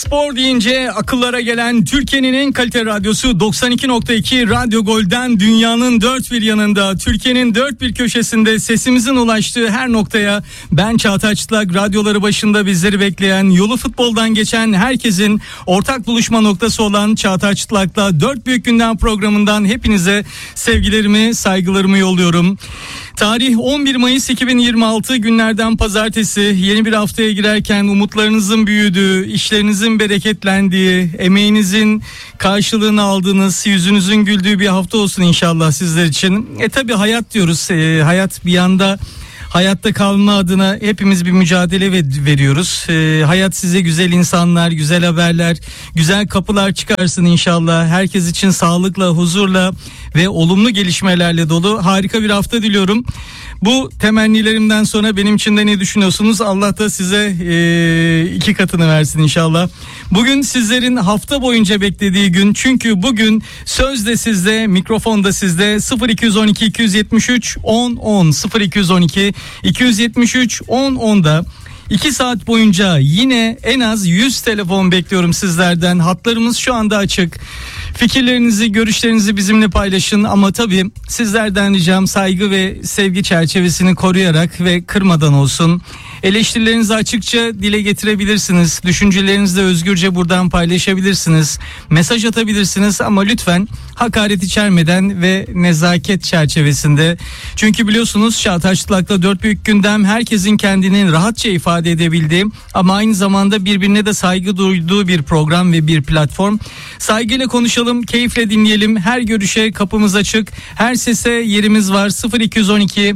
Spor deyince akıllara gelen Türkiye'nin en kalite radyosu 92.2 Radyo Gol'den dünyanın dört bir yanında, Türkiye'nin dört bir köşesinde sesimizin ulaştığı her noktaya ben Çağatay Çıtlak, radyoları başında bizleri bekleyen, yolu futboldan geçen herkesin ortak buluşma noktası olan Çağatay Çıtlak'la Dört Büyük Gündem programından hepinize sevgilerimi, saygılarımı yolluyorum. Tarih 11 Mayıs 2026, günlerden pazartesi. Yeni bir haftaya girerken umutlarınızın büyüdüğü, işlerinizin bereketlendiği, emeğinizin karşılığını aldığınız, yüzünüzün güldüğü bir hafta olsun inşallah sizler için. Tabii hayat diyoruz. Hayat bir yanda, hayatta kalma adına hepimiz bir mücadele veriyoruz. Hayat size güzel insanlar, güzel haberler, güzel kapılar çıkarsın inşallah. Herkes için sağlıkla, huzurla ve olumlu gelişmelerle dolu harika bir hafta diliyorum. Bu temennilerimden sonra benim için de ne düşünüyorsunuz? Allah da size iki katını versin inşallah. Bugün sizlerin hafta boyunca beklediği gün, çünkü bugün söz de sizde, mikrofon da sizde. 0212 273 10 10 0212 273 10 10'da 2 saat boyunca yine en az 100 telefon bekliyorum sizlerden. Hatlarımız şu anda açık. Fikirlerinizi, görüşlerinizi bizimle paylaşın ama tabii sizlerden ricam saygı ve sevgi çerçevesini koruyarak ve kırmadan olsun. Eleştirilerinizi açıkça dile getirebilirsiniz. Düşüncelerinizi de özgürce buradan paylaşabilirsiniz. Mesaj atabilirsiniz ama lütfen hakaret içermeden ve nezaket çerçevesinde. Çünkü biliyorsunuz Çağatay Çıtlak'la Dört Büyük Gündem herkesin kendini rahatça ifade edebildiği ama aynı zamanda birbirine de saygı duyduğu bir program ve bir platform. Saygıyla konuşalım, keyifle dinleyelim. Her görüşe kapımız açık. Her sese yerimiz var. 0212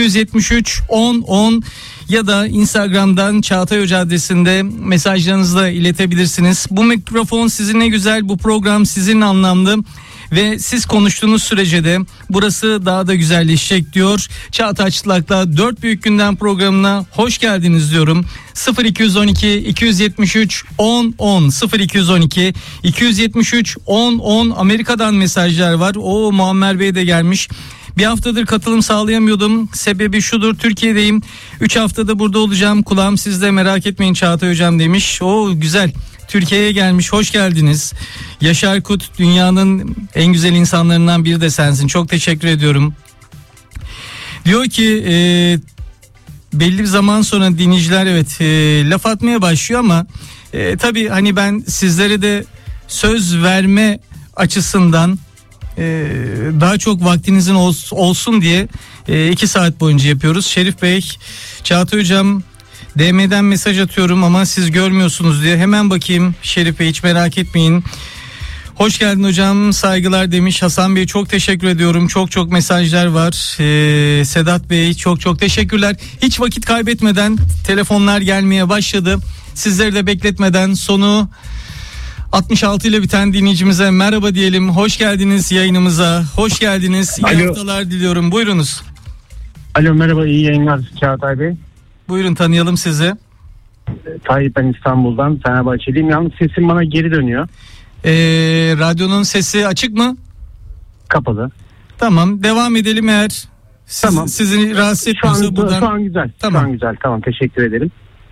273 10 10 ya da Instagram'dan Çağatay Hoca adresinde mesajlarınızı da iletebilirsiniz. Bu mikrofon sizinle güzel, bu program sizinle anlamlı ve siz konuştuğunuz sürece de burası daha da güzelleşecek diyor. Çağatay Çıtlak'la Dört Büyük Gündem programına hoş geldiniz diyorum. 0212 273 10 10 0212 273 10 10 Amerika'dan mesajlar var. O Muammer Bey de gelmiş. Bir haftadır katılım sağlayamıyordum. Sebebi şudur, Türkiye'deyim. 3 haftada burada olacağım. Kulağım sizde, merak etmeyin Çağatay Hocam demiş. O güzel. Türkiye'ye gelmiş, hoş geldiniz. Yaşar Kut, dünyanın en güzel insanlarından biri de sensin. Çok teşekkür ediyorum. Diyor ki belli bir zaman sonra dinleyiciler laf atmaya başlıyor ama tabii hani ben sizlere de söz verme açısından daha çok vaktinizin olsun diye 2 saat boyunca yapıyoruz. Şerif Bey, Çağatay Hocam DM'den mesaj atıyorum ama siz görmüyorsunuz diye. Hemen bakayım Şerif Bey, hiç merak etmeyin. Hoş geldin hocam, saygılar demiş. Hasan Bey çok teşekkür ediyorum. Çok mesajlar var. Sedat Bey çok teşekkürler. Hiç vakit kaybetmeden telefonlar gelmeye başladı. Sizleri de bekletmeden sonu 66 ile biten dinleyicimize merhaba diyelim. Hoş geldiniz yayınımıza. Hoş geldiniz. İyi haftalar diliyorum. Buyurunuz. Alo, merhaba, iyi yayınlar Çağatay Bey. Buyurun, tanıyalım sizi. Tayyip, ben İstanbul'dan, Fenerbahçeliyim. Yalnız sesim bana geri dönüyor. Radyonun sesi açık mı? Kapalı. Tamam, devam edelim eğer tamam. Sizi rahatsız etmiyorsa buradan. Şu an güzel. Tamam. Şu an güzel. Tamam, teşekkür ederim.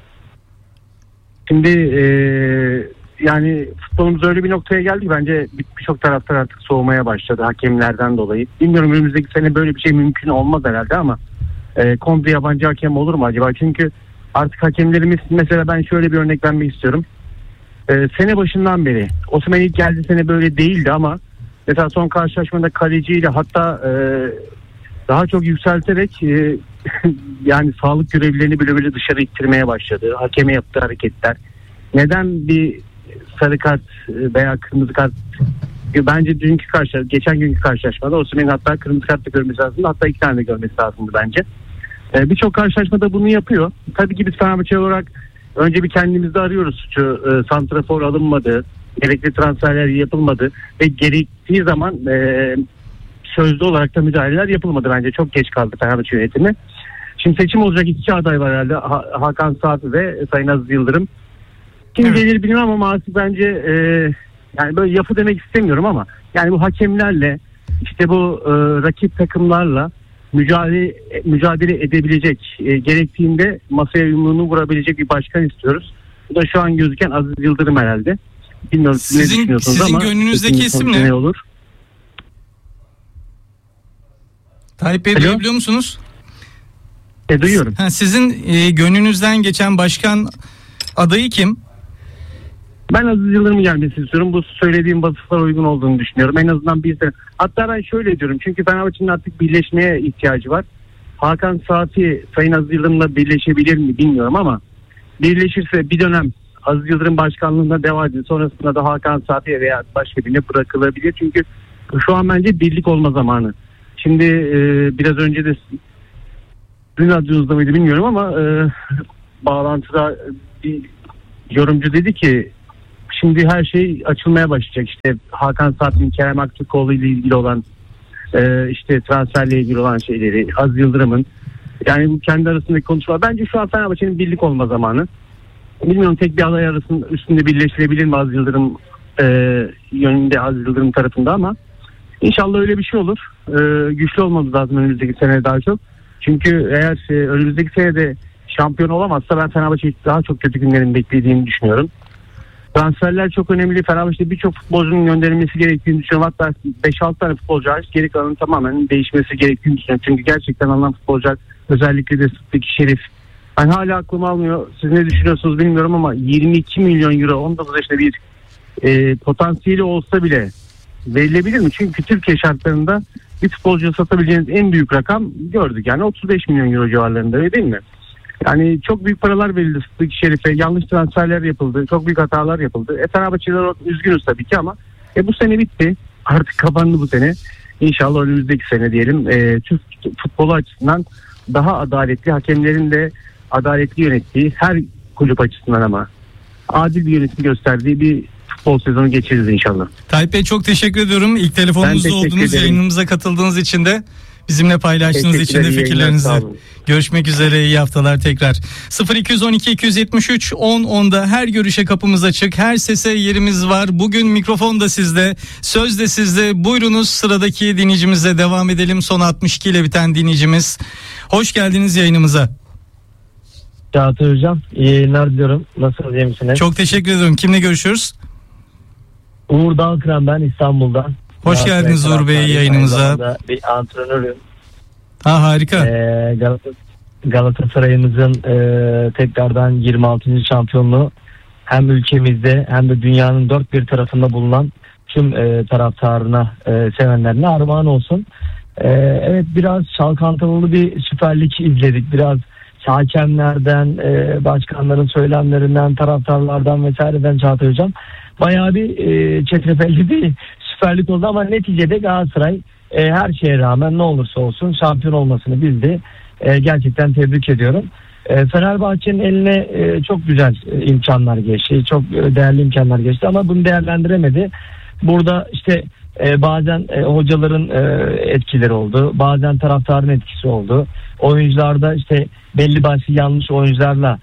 Şimdi yani futbolumuz öyle bir noktaya geldi. Bence birçok taraftar artık soğumaya başladı hakemlerden dolayı. Bilmiyorum, önümüzdeki sene böyle bir şey mümkün olmaz herhalde ama komple yabancı hakem olur mu acaba? Çünkü artık hakemlerimiz, mesela ben şöyle bir örnek vermek istiyorum. Sene başından beri Osimhen ilk geldiği sene böyle değildi ama mesela son karşılaşmada kaleciyle hatta daha çok yükselterek yani sağlık görevlilerini böyle dışarı ittirmeye başladı. Hakeme yaptığı hareketler. Neden bir sarı kart veya kırmızı kart? Bence geçen günkü karşılaşmada Osimhen'in hatta kırmızı kart da görmesi lazımdı. Hatta 2 tane de görmesi lazımdı bence. Birçok karşılaşmada bunu yapıyor. Tabii ki biz Fenerbahçe olarak önce bir kendimizde arıyoruz suçu. Santrafor alınmadı, gerekli transferler yapılmadı ve gerektiği zaman sözlü olarak da müdahaleler yapılmadı. Bence çok geç kaldı Fenerbahçe yönetimi. Şimdi seçim olacak, 2 aday var herhalde. Hakan Saatli ve Sayın Aziz Yıldırım. Kim gelir bilmem ama artık bence yani böyle yapı demek istemiyorum ama yani bu hakemlerle işte bu rakip takımlarla mücadele edebilecek, gerektiğinde masaya yumruğunu vurabilecek bir başkan istiyoruz. Bu da şu an gözüken Aziz Yıldırım herhalde. Bilmiyorum siz ne düşünüyorsunuz ama. Sizin gönlünüzdeki isim ne? Olur? Tayyip Bey Alo? duyabiliyor musunuz? Duyuyorum. Sizin gönlünüzden geçen başkan adayı kim? Ben Aziz Yıldırım'ın gelmesini istiyorum. Bu söylediğim vasıflara uygun olduğunu düşünüyorum. En azından bir sene. Hatta ben şöyle diyorum. Çünkü Fenerbahçe'nin artık birleşmeye ihtiyacı var. Hakan Saati Sayın Aziz Yıldırım'la birleşebilir mi bilmiyorum ama birleşirse bir dönem Aziz Yıldırım başkanlığında devam ediyor. Sonrasında da Hakan Saati'ye veya başka birine bırakılabilir. Çünkü şu an bence birlik olma zamanı. Şimdi biraz önce de dün radyonuzda mıydı bilmiyorum ama bağlantıda bir yorumcu dedi ki şimdi her şey açılmaya başlayacak. İşte Hakan Saat'in, Kerem Aktürkoğlu ile ilgili olan işte transferle ilgili olan şeyleri, Aziz Yıldırım'ın, yani bu kendi arasındaki konuşma. Bence şu an Fenerbahçe'nin birlik olma zamanı. Bilmiyorum tek bir aday arasında üstünde birleştirebilir mi Aziz Yıldırım yönünde, Aziz Yıldırım tarafında, ama İnşallah öyle bir şey olur. Güçlü olmamız lazım önümüzdeki sene daha çok. Çünkü eğer önümüzdeki sene de şampiyon olamazsa ben Fenerbahçe'yi daha çok kötü günlerin beklediğini düşünüyorum. Transferler çok önemli. Fenerbahçe'de birçok futbolcunun gönderilmesi gerektiğini düşünüyorum. Hatta 5-6 tane futbolcu hariç geri kalanın tamamen değişmesi gerektiğini düşünüyorum. Çünkü gerçekten alınan futbolcular, özellikle de Sıddık Şerif. Ben hala aklım almıyor. Siz ne düşünüyorsunuz bilmiyorum ama 22 milyon euro 19 yaşında bir potansiyeli olsa bile verilebilir mi? Çünkü Türkiye şartlarında bir futbolcuyu satabileceğiniz en büyük rakam gördük. Yani 35 milyon euro civarlarında, öyle değil mi? Yani çok büyük paralar verildi Sıddık Şerif'e. Yanlış transferler yapıldı. Çok büyük hatalar yapıldı. Fenerbahçeliler üzgünüz tabii ki ama bu sene bitti. Artık kapandı bu sene. İnşallah önümüzdeki sene diyelim. Türk futbolu açısından daha adaletli, hakemlerin de adaletli yönettiği, her kulüp açısından ama adil bir yönetim gösterdiği bir futbol sezonu geçiririz inşallah. Tayyip Bey çok teşekkür ediyorum. İlk telefonumuzda olduğunuz, yayınımıza katıldığınız için de bizimle paylaştığınız için de fikirlerinizi. Görüşmek üzere, iyi haftalar tekrar. 0212 273 10 10'da her görüşe kapımız açık. Her sese yerimiz var. Bugün mikrofon da sizde, söz de sizde. Buyurunuz, sıradaki dinleyicimizle devam edelim. Son 62 ile biten dinleyicimiz. Hoş geldiniz yayınımıza. Çağatay Hocam, iyi yayınlar diliyorum. Nasılsınız, iyi misiniz? Çok teşekkür ederim. Kimle görüşüyoruz? Uğur Dalkıran, ben İstanbul'dan. Hoş geldiniz Uğur Bey yayınımıza. Bir antrenörüm. Harika. Galatasaray'ımızın tekrardan 26. şampiyonluğu hem ülkemizde hem de dünyanın dört bir tarafında bulunan tüm taraftarına, sevenlerine armağan olsun. Evet, biraz çalkantılı bir Süper Lig izledik. Biraz hakemlerden, başkanların söylemlerinden, taraftarlardan vesaireden Çağatay Hocam. Bayağı bir çetrefilli bir Süper Lig oldu ama neticede Galatasaray her şeye rağmen ne olursa olsun şampiyon olmasını bildi. Gerçekten tebrik ediyorum. Fenerbahçe'nin eline çok güzel imkanlar geçti. Çok değerli imkanlar geçti ama bunu değerlendiremedi. Burada işte bazen hocaların etkileri oldu. Bazen taraftarın etkisi oldu. Oyuncularda işte belli başlı yanlış oyuncularla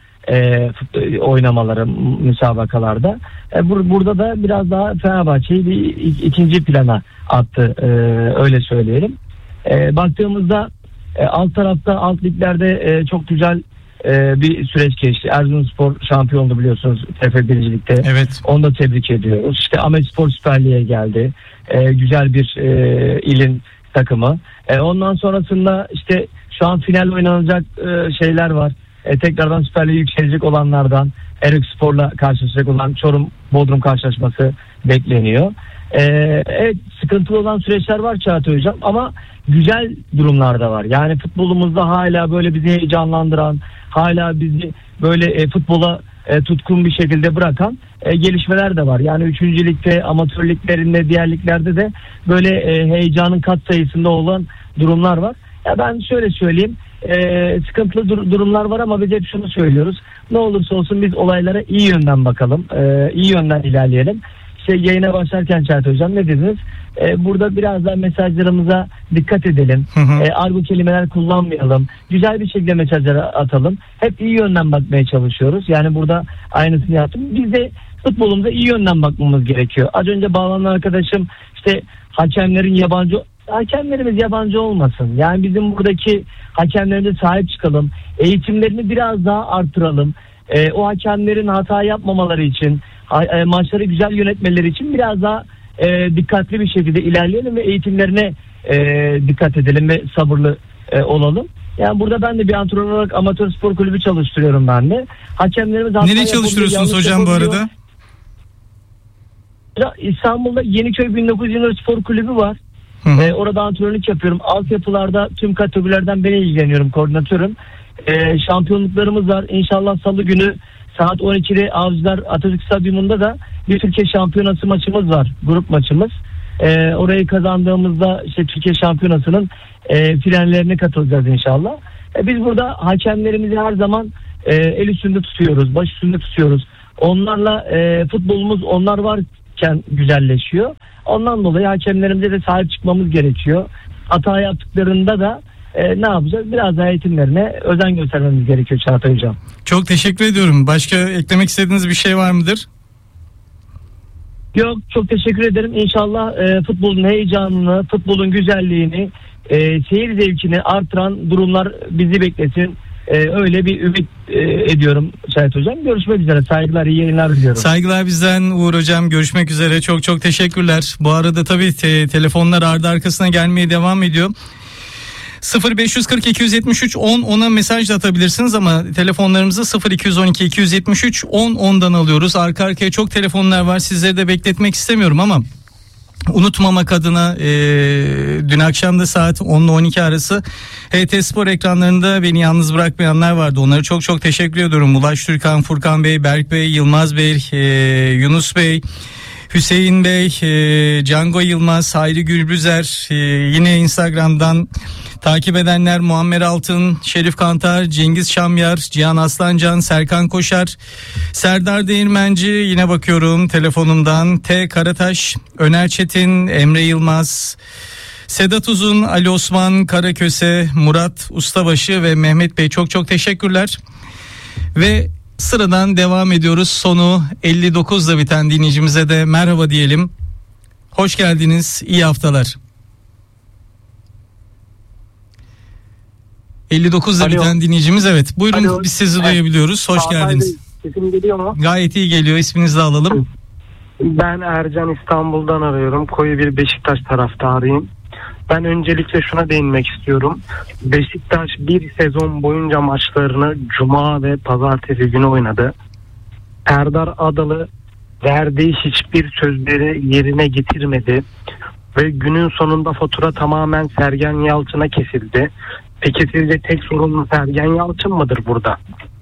oynamaları müsabakalarda. Burada da biraz daha Fenerbahçe'yi bir ikinci plana attı, öyle söyleyelim. Baktığımızda alt tarafta, alt liglerde çok güzel bir süreç geçti. Erzurumspor şampiyondu biliyorsunuz TFF 1. Lig'de. Evet. Onu da tebrik ediyoruz. İşte Ahmetspor Süper Lig'e geldi. Güzel bir ilin takımı. Ondan sonrasında işte şu an final oynanacak şeyler var. Tekrardan Süper Lig'e yükselecek olanlardan Erikspor'la karşılaşacak olan Çorum Bodrum karşılaşması bekleniyor. Evet, sıkıntılı olan süreçler var Çağatay Hocam ama güzel durumlar da var. Yani futbolumuzda hala böyle bizi heyecanlandıran, hala bizi böyle futbola tutkun bir şekilde bırakan gelişmeler de var. Yani 3. ligde, amatör liglerinde, diğer liglerde de böyle heyecanın kat sayısında olan durumlar var. Ya ben şöyle söyleyeyim, sıkıntılı durumlar var ama biz hep şunu söylüyoruz. Ne olursa olsun biz olaylara iyi yönden bakalım, iyi yönden ilerleyelim. İşte yayına başlarken Çağatay Hocam ne dediniz? Burada biraz daha mesajlarımıza dikkat edelim. Argo kelimeler kullanmayalım. Güzel bir şekilde mesajları atalım. Hep iyi yönden bakmaya çalışıyoruz. Yani burada aynısını yaptım. Biz de futbolumuza iyi yönden bakmamız gerekiyor. Az önce bağlanan arkadaşım işte hakemlerimiz yabancı olmasın. Yani bizim buradaki hakemlerimize sahip çıkalım. Eğitimlerini biraz daha artıralım. o hakemlerin hata yapmamaları için, maçları güzel yönetmeleri için biraz daha dikkatli bir şekilde ilerleyelim ve eğitimlerine dikkat edelim ve sabırlı olalım. Yani burada ben de bir antrenör olarak amatör spor kulübü çalıştırıyorum ben de. Hakemlerimiz nereye çalıştırıyorsunuz hocam bu arada? İstanbul'da Yeniköy 1924 Spor Kulübü var. Orada antrenörlük yapıyorum. Altyapılarda tüm kategorilerden ben ilgileniyorum, koordinatörüm. Şampiyonluklarımız var. İnşallah salı günü saat 12'de Avcılar Atatürk Stadyumunda da bir Türkiye Şampiyonası maçımız var. Grup maçımız. Orayı kazandığımızda işte Türkiye Şampiyonası'nın finallerine katılacağız inşallah. Biz burada hakemlerimizi her zaman el üstünde tutuyoruz, baş üstünde tutuyoruz. Onlarla futbolumuz onlar varken güzelleşiyor. Ondan dolayı hakemlerimize de sahip çıkmamız gerekiyor. Hata yaptıklarında da ne yapacağız? Biraz daha eğitimlerine özen göstermemiz gerekiyor Çağatay Hocam. Çok teşekkür ediyorum. Başka eklemek istediğiniz bir şey var mıdır? Yok, çok teşekkür ederim. İnşallah futbolun heyecanını, futbolun güzelliğini, seyir zevkini artıran durumlar bizi beklesin. Öyle bir ümit ediyorum Şahit Hocam. Görüşmek üzere. Saygılar, iyi yayınlar diliyorum. Saygılar bizden Uğur Hocam. Görüşmek üzere. Çok çok teşekkürler. Bu arada tabii telefonlar ardı arkasına gelmeye devam ediyor. 0540 273 10 ona mesaj da atabilirsiniz ama telefonlarımızı 0212 273 10 10'dan alıyoruz. Arka arkaya çok telefonlar var. Sizleri de bekletmek istemiyorum ama unutmamak adına dün akşam da saat 10 ile 12 arası HT Spor ekranlarında beni yalnız bırakmayanlar vardı. Onlara çok çok teşekkür ediyorum. Ulaş Türkan, Furkan Bey, Berk Bey, Yılmaz Bey, Yunus Bey, Hüseyin Bey, Cango Yılmaz, Hayri Gülbüzer, yine Instagram'dan takip edenler Muammer Altın, Şerif Kantar, Cengiz Şamyar, Cihan Aslancan, Serkan Koşar, Serdar Değirmenci, yine bakıyorum telefonumdan, T. Karataş, Öner Çetin, Emre Yılmaz, Sedat Uzun, Ali Osman Karaköse, Murat Ustabaşı ve Mehmet Bey, çok çok teşekkürler. Ve sıradan devam ediyoruz. Sonu 59'da biten dinleyicimize de merhaba diyelim. Hoş geldiniz. İyi haftalar. 59'da biten dinleyicimiz, evet. Buyurun. Alo. Biz sizi duyabiliyoruz. Hoş geldiniz. Sesim geliyor mu? Gayet iyi geliyor. İsminizi de alalım. Ben Ercan, İstanbul'dan arıyorum. Koyu bir Beşiktaş taraftarıyım. Ben öncelikle şuna değinmek istiyorum. Beşiktaş bir sezon boyunca maçlarını Cuma ve Pazartesi günü oynadı. Serdar Adalı verdiği hiçbir sözleri yerine getirmedi. Ve günün sonunda fatura tamamen Sergen Yalçın'a kesildi. Peki sizce tek sorumlu Sergen Yalçın mıdır burada?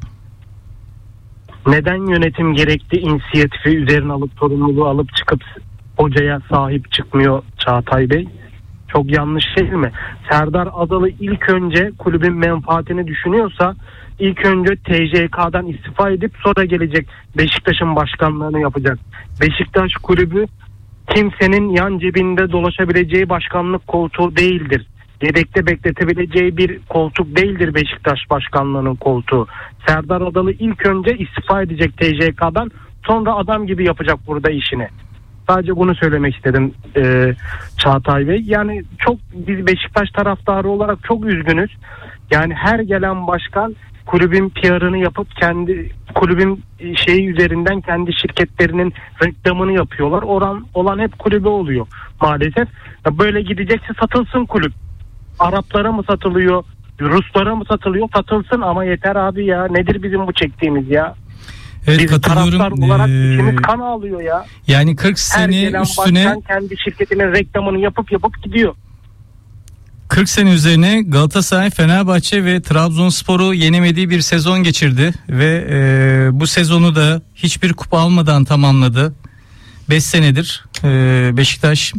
Neden yönetim gerekli inisiyatifi üzerine alıp sorumluluğu alıp çıkıp hocaya sahip çıkmıyor Çağatay Bey? Çok yanlış değil mi? Serdar Adalı ilk önce kulübün menfaatini düşünüyorsa ilk önce TJK'dan istifa edip sonra gelecek Beşiktaş'ın başkanlığını yapacak. Beşiktaş kulübü kimsenin yan cebinde dolaşabileceği başkanlık koltuğu değildir. Yedekte bekletebileceği bir koltuk değildir Beşiktaş başkanlığının koltuğu. Serdar Adalı ilk önce istifa edecek TJK'dan, sonra adam gibi yapacak burada işini. Sadece bunu söylemek istedim Çağatay Bey. Yani çok, biz Beşiktaş taraftarı olarak çok üzgünüz. Yani her gelen başkan kulübün PR'ını yapıp kendi kulübün şeyi üzerinden kendi şirketlerinin reklamını yapıyorlar. Olan hep kulübe oluyor maalesef. Böyle gidecekse satılsın kulüp. Araplara mı satılıyor, Ruslara mı satılıyor? Satılsın ama yeter abi ya. Nedir bizim bu çektiğimiz ya? Evet, biz katılıyorum. Taraftar olarak içimiz kan ağlıyor ya. Yani 40 sene üstüne kendi şirketinin reklamını yapıp gidiyor. 40 sene üzerine Galatasaray, Fenerbahçe ve Trabzonspor'u yenemediği bir sezon geçirdi ve bu sezonu da hiçbir kupa almadan tamamladı. 5 senedir Beşiktaş.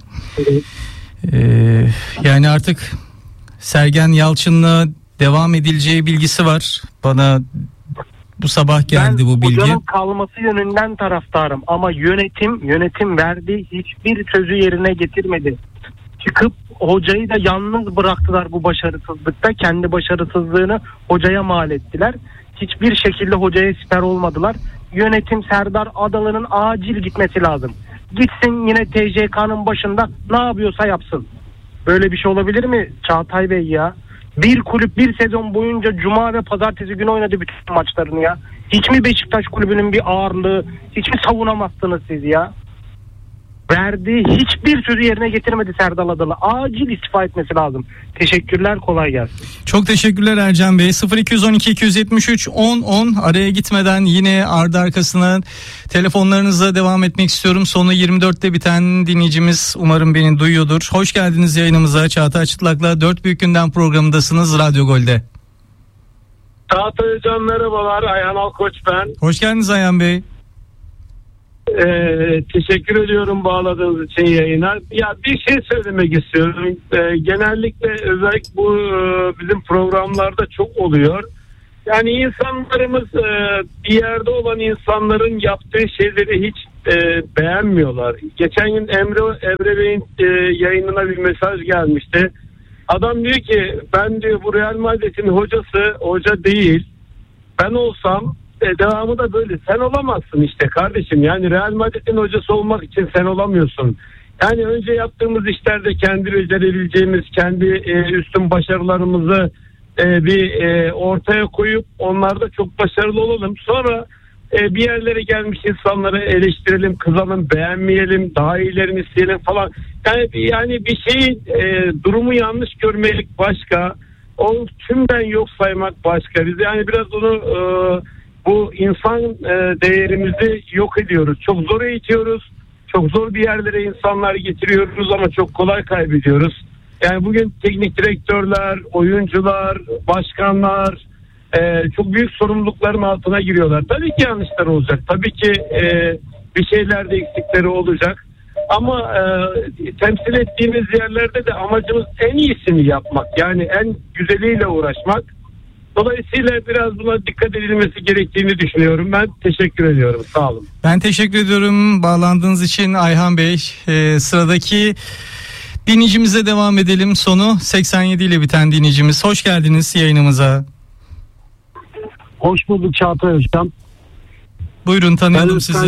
Yani artık Sergen Yalçın'la devam edileceği bilgisi var. Bana bu sabah geldi bu bilgi. Ben hocanın kalması yönünden taraftarım ama yönetim verdiği hiçbir sözü yerine getirmedi. Çıkıp hocayı da yalnız bıraktılar bu başarısızlıkta. Kendi başarısızlığını hocaya mal ettiler. Hiçbir şekilde hocaya siper olmadılar. Yönetim Serdar Adalı'nın acil gitmesi lazım. Gitsin yine TJK'nın başında ne yapıyorsa yapsın. Böyle bir şey olabilir mi Çağatay Bey ya? Bir kulüp bir sezon boyunca Cuma ve Pazartesi günü oynadı bütün maçlarını ya. Hiç mi Beşiktaş kulübünün bir ağırlığı, hiç mi savunamazsınız siz ya? Verdiği hiçbir sözü yerine getirmedi Serdal Adalı. Acil istifa etmesi lazım. Teşekkürler, kolay gelsin. Çok teşekkürler Ercan Bey. 0212 273 1010 araya gitmeden yine ardı arkasına telefonlarınızla devam etmek istiyorum. Sonu 24'te biten dinleyicimiz umarım beni duyuyordur. Hoş geldiniz yayınımıza. Çağatay Çıtlak'la 4 Büyük Gündem programındasınız Radyo Gol'de. Çağatay Hocam merhabalar. Ayhan Alkoç ben. Hoş geldiniz Ayhan Bey. Teşekkür ediyorum bağladığınız için yayına. Ya bir şey söylemek istiyorum. Genellikle özellikle bu bizim programlarda çok oluyor. Yani insanlarımız bir yerde olan insanların yaptığı şeyleri hiç beğenmiyorlar. Geçen gün Emre Bey'in yayınına bir mesaj gelmişti. Adam diyor ki ben diyor bu Real Madrid'in hocası hoca değil. Ben olsam devamı da böyle. Sen olamazsın işte kardeşim. Yani Real Madrid'in hocası olmak için sen olamıyorsun. Yani önce yaptığımız işlerde kendi becerebileceğimiz, kendi üstün başarılarımızı bir ortaya koyup onlarda çok başarılı olalım. Sonra bir yerlere gelmiş insanları eleştirelim, kızalım, beğenmeyelim, daha iyilerini isteyelim falan. Yani bir şeyin durumu yanlış görmelik başka, o tümden yok saymak başka. Biz yani biraz onu bu insan değerimizi yok ediyoruz. Çok zor eğitiyoruz. Çok zor bir yerlere insanları getiriyoruz ama çok kolay kaybediyoruz. Yani bugün teknik direktörler, oyuncular, başkanlar çok büyük sorumlulukların altına giriyorlar. Tabii ki yanlışlar olacak. Tabii ki bir şeylerde eksikleri olacak. Ama temsil ettiğimiz yerlerde de amacımız en iyisini yapmak. Yani en güzeliyle uğraşmak. Dolayısıyla biraz buna dikkat edilmesi gerektiğini düşünüyorum. Ben teşekkür ediyorum. Sağ olun. Ben teşekkür ediyorum bağlandığınız için Ayhan Bey. Sıradaki dinleyicimize devam edelim. Sonu 87 ile biten dinleyicimiz. Hoş geldiniz yayınımıza. Hoş bulduk Çağatay Hocam. Buyurun, tanıyalım sizi.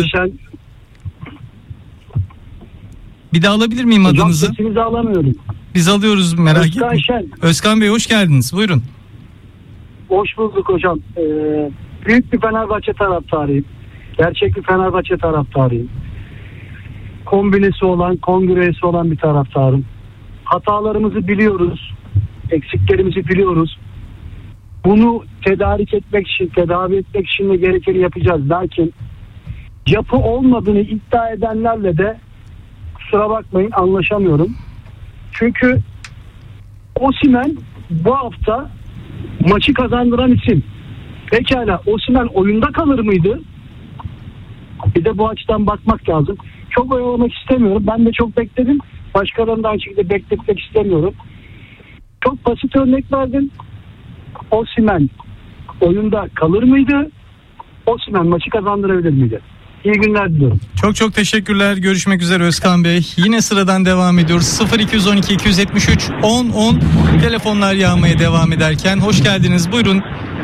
Bir daha alabilir miyim Hocam, adınızı? sesinizi alamıyorum. Biz alıyoruz, merak etmeyin. Şen. Özkan Bey hoş geldiniz. Buyurun. Hoş bulduk hocam. Büyük bir Fenerbahçe taraftarıyım. Gerçek bir Fenerbahçe taraftarıyım. Kombinesi olan, kongresi olan bir taraftarım. Hatalarımızı biliyoruz. Eksiklerimizi biliyoruz. Bunu tedavi etmek için de gerekeni yapacağız. Lakin yapı olmadığını iddia edenlerle de kusura bakmayın anlaşamıyorum. Çünkü Osimhen bu hafta maçı kazandıran isim. Pekala Osimhen oyunda kalır mıydı? Bir de bu açıdan bakmak lazım. Çok oyalamak istemiyorum. Ben de çok bekledim. Başkalarını da aynı şekilde bekletmek istemiyorum. Çok basit örnek verdim. Osimhen oyunda kalır mıydı? Osimhen maçı kazandırabilir miydi? İyi günler diliyorum. Çok çok teşekkürler. Görüşmek üzere Özkan Bey. Yine sıradan devam ediyoruz. 0212 273 1010 telefonlar yağmaya devam ederken hoş geldiniz. Buyurun.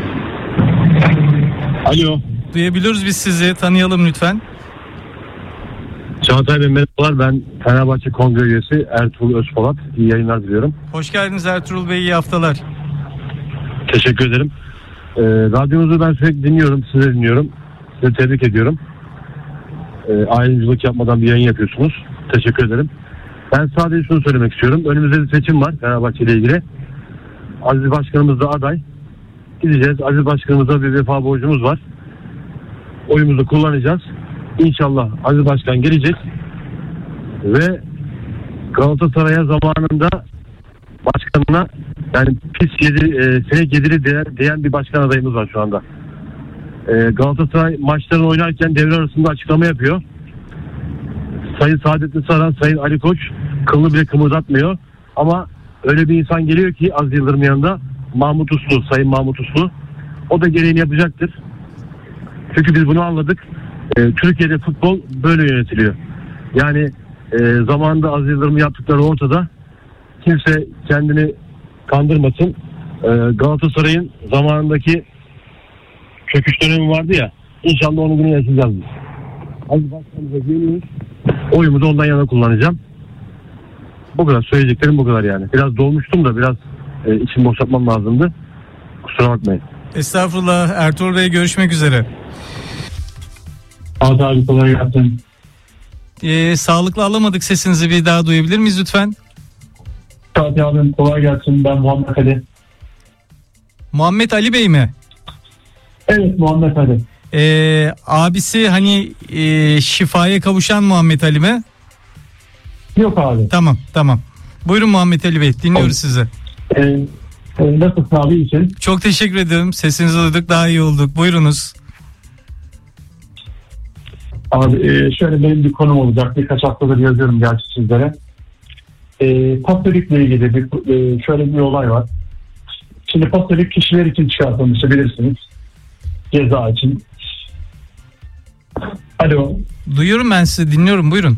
Alo. Duyabiliyoruz biz sizi. Tanıyalım lütfen. Çağatay Bey merhabalar. Ben Fenerbahçe Kongre üyesi Ertuğrul Özpolat. İyi yayınlar diliyorum. Hoş geldiniz Ertuğrul Bey. İyi haftalar. Teşekkür ederim. Radyonuzu ben sürekli dinliyorum. Sizi dinliyorum. Sizi tebrik ediyorum. Ayrımcılık yapmadan bir yayın yapıyorsunuz. Teşekkür ederim. Ben sadece şunu söylemek istiyorum. Önümüzde bir seçim var Fenerbahçe ile ilgili. Aziz Başkanımız da aday. Gideceğiz. Aziz Başkanımıza bir vefa borcumuz var. Oyumuzu kullanacağız. İnşallah Aziz Başkan gelecek. Ve Galatasaray'a zamanında başkanına yani pis sinek yediri diyen bir başkan adayımız var şu anda. Galatasaray maçlarını oynarken devre arasında açıklama yapıyor. Sayın Saadettin Saran, Sayın Ali Koç kılını bile kımıldatmıyor. Ama öyle bir insan geliyor ki Aziz Yıldırım'ın yanında Mahmut Uslu, Sayın Mahmut Uslu. O da gereğini yapacaktır. Çünkü biz bunu anladık. Türkiye'de futbol böyle yönetiliyor. Yani zamanında Aziz Yıldırım'ın yaptıkları ortada. Kimse kendini kandırmasın. Galatasaray'ın zamanındaki çöküş dönemi vardı ya. İnşallah onu bunu yaşayacağız biz. Aziz Başkanımıza güveniyoruz. Oyumu da ondan yana kullanacağım. Bu kadar. Söyleyeceklerim bu kadar yani. Biraz dolmuştum da biraz içimi boşaltmam lazımdı. Kusura bakmayın. Estağfurullah Ertuğrul Bey, görüşmek üzere. Abi kolay gelsin. Sağlıklı alamadık sesinizi, bir daha duyabilir miyiz lütfen? Fatih abim kolay gelsin, ben Muhammed Ali. Muhammed Ali Bey mi? Evet, Muhammed Ali. Abisi hani şifaya kavuşan Muhammed Ali mi? Yok abi. Tamam. Buyurun Muhammed Ali Bey, dinliyoruz sizi. Nasılsın abi, iyisin? Çok teşekkür ederim. Sesinizi duyduk, daha iyi olduk. Buyurunuz. Abi şöyle benim bir konum olacak. Birkaç haftadır yazıyorum gerçi sizlere. Pastolikle ilgili şöyle bir olay var. Şimdi pastolik kişiler için çıkartılmıştı, bilirsiniz. Ceza için. Alo. Duyuyorum, ben sizi dinliyorum, buyurun.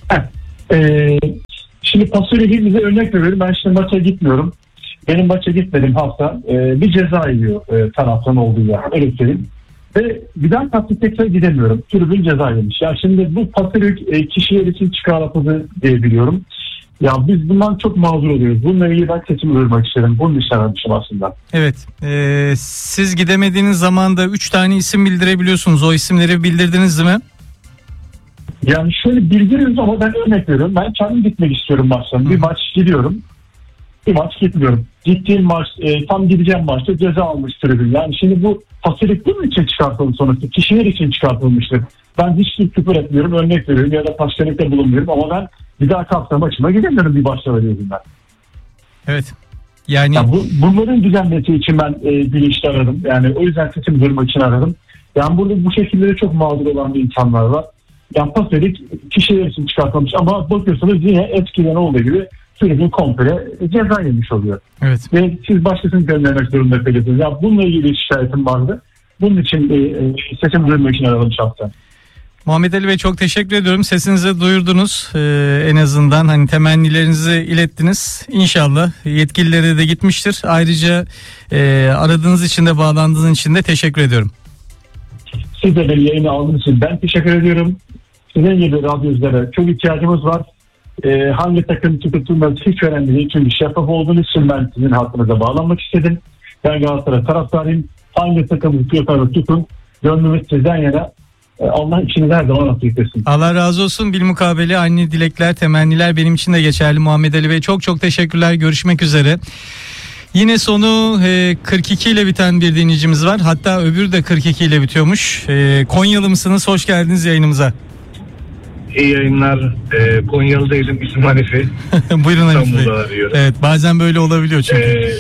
Şimdi pastolik bize örnek veriyorum. Ben şimdi maça gitmiyorum. Benim maça gitmediğim hafta bir ceza yiyor taraftan olduğu yer. Öyle söyleyeyim. Ve bir daha kaptı tekrar gidemiyorum. Tribün ceza yemiş. Ya şimdi bu pastolik kişiler için çıkartıldı diye biliyorum. Ya biz bundan çok mağdur oluyoruz. Bununla ilgili ben sesimi duyurmak istedim. Bunun için aramışım aslında. Evet. Siz gidemediğiniz zaman da 3 tane isim bildirebiliyorsunuz. O isimleri bildirdiniz mi? Yani şöyle bildiriyoruz ama ben örnek veriyorum. Ben kendim gitmek istiyorum maçtan. Bir maç gidiyorum. Bir maç gitmiyorum. Gittiğim maç, tam gideceğim maçta ceza almış tribün. Yani şimdi bu pastolik bunun için çıkartılmış sonuçta. Kişiler için çıkartılmıştır. Ben hiç küfür etmiyorum, örnek veriyorum ya da pastolikte bulunmuyorum ama ben bir daha hafta maçıma gidemiyorum bir başlama yüzünden. Evet. Yani bunların düzenlemesi için ben bilinçli aradım. Yani o yüzden sesimi duyurmak için aradım. Yani burada bu şekilde çok mağdur olan bir insanlar var. Yani pastolik kişiler için çıkartılmış ama bakıyorsunuz yine eskiden olduğu gibi sürekli komple ceza yemiş oluyor. Evet. Ve siz başkasını göndermek zorunda kalıyorsunuz. Yani bununla ilgili şikayetim vardı. Bunun için sesimi duyurmak için aradım şahsen. Muhammed Ali Bey, çok teşekkür ediyorum. Sesinizi duyurdunuz. En azından hani temennilerinizi ilettiniz. İnşallah yetkililere de gitmiştir. Ayrıca aradığınız için de bağlandığınız için de teşekkür ediyorum. Siz de beni yayına aldığınız için ben teşekkür ediyorum. Sizin gibi radyocilere çok ihtiyacımız var. Hangi takım tutulması hiç önemli değil. Çünkü şeffaf olduğunuz için ben sizin hakkınıza bağlanmak istedim. Ben Galatasaray taraftarıyım. Hangi takımı tutuyorsanız tutun. Gönlümüz sizden yana. Allah içinizi her zaman nasip etsin. Allah razı olsun. Bilmukabele aynı dilekler, temenniler benim için de geçerli Muhammed Ali Bey. Çok çok teşekkürler. Görüşmek üzere. Yine sonu 42 ile biten bir dinleyicimiz var. Hatta öbürü de 42 ile bitiyormuş. Konyalı mısınız? Hoş geldiniz yayınımıza. İyi yayınlar. Konyalı değilim. İsmim Hanifi. Buyurun Hanifi Bey. Arıyorum. Evet, bazen böyle olabiliyor çünkü.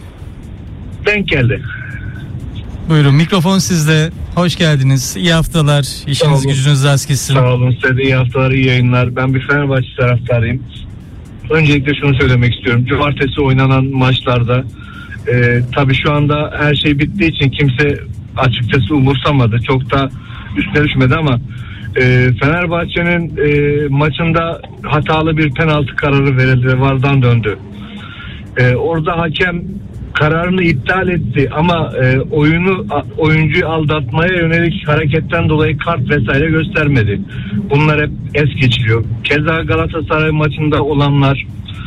Denk geldi. Buyurun, mikrofon sizde. Hoş geldiniz. İyi haftalar. İşiniz gücünüz rast gitsin. Sağ olun. Size de iyi haftalar, iyi yayınlar. Ben bir Fenerbahçe taraftarıyım. Öncelikle şunu söylemek istiyorum. Cumartesi oynanan maçlarda tabii şu anda her şey bittiği için kimse açıkçası umursamadı. Çok da üstüne düşmedi ama Fenerbahçe'nin maçında hatalı bir penaltı kararı verildi. VAR'dan döndü. Orada hakem kararını iptal etti ama oyuncuyu aldatmaya yönelik hareketten dolayı kart vesaire göstermedi. Bunlar hep es geçiliyor. Keza Galatasaray maçında olanlar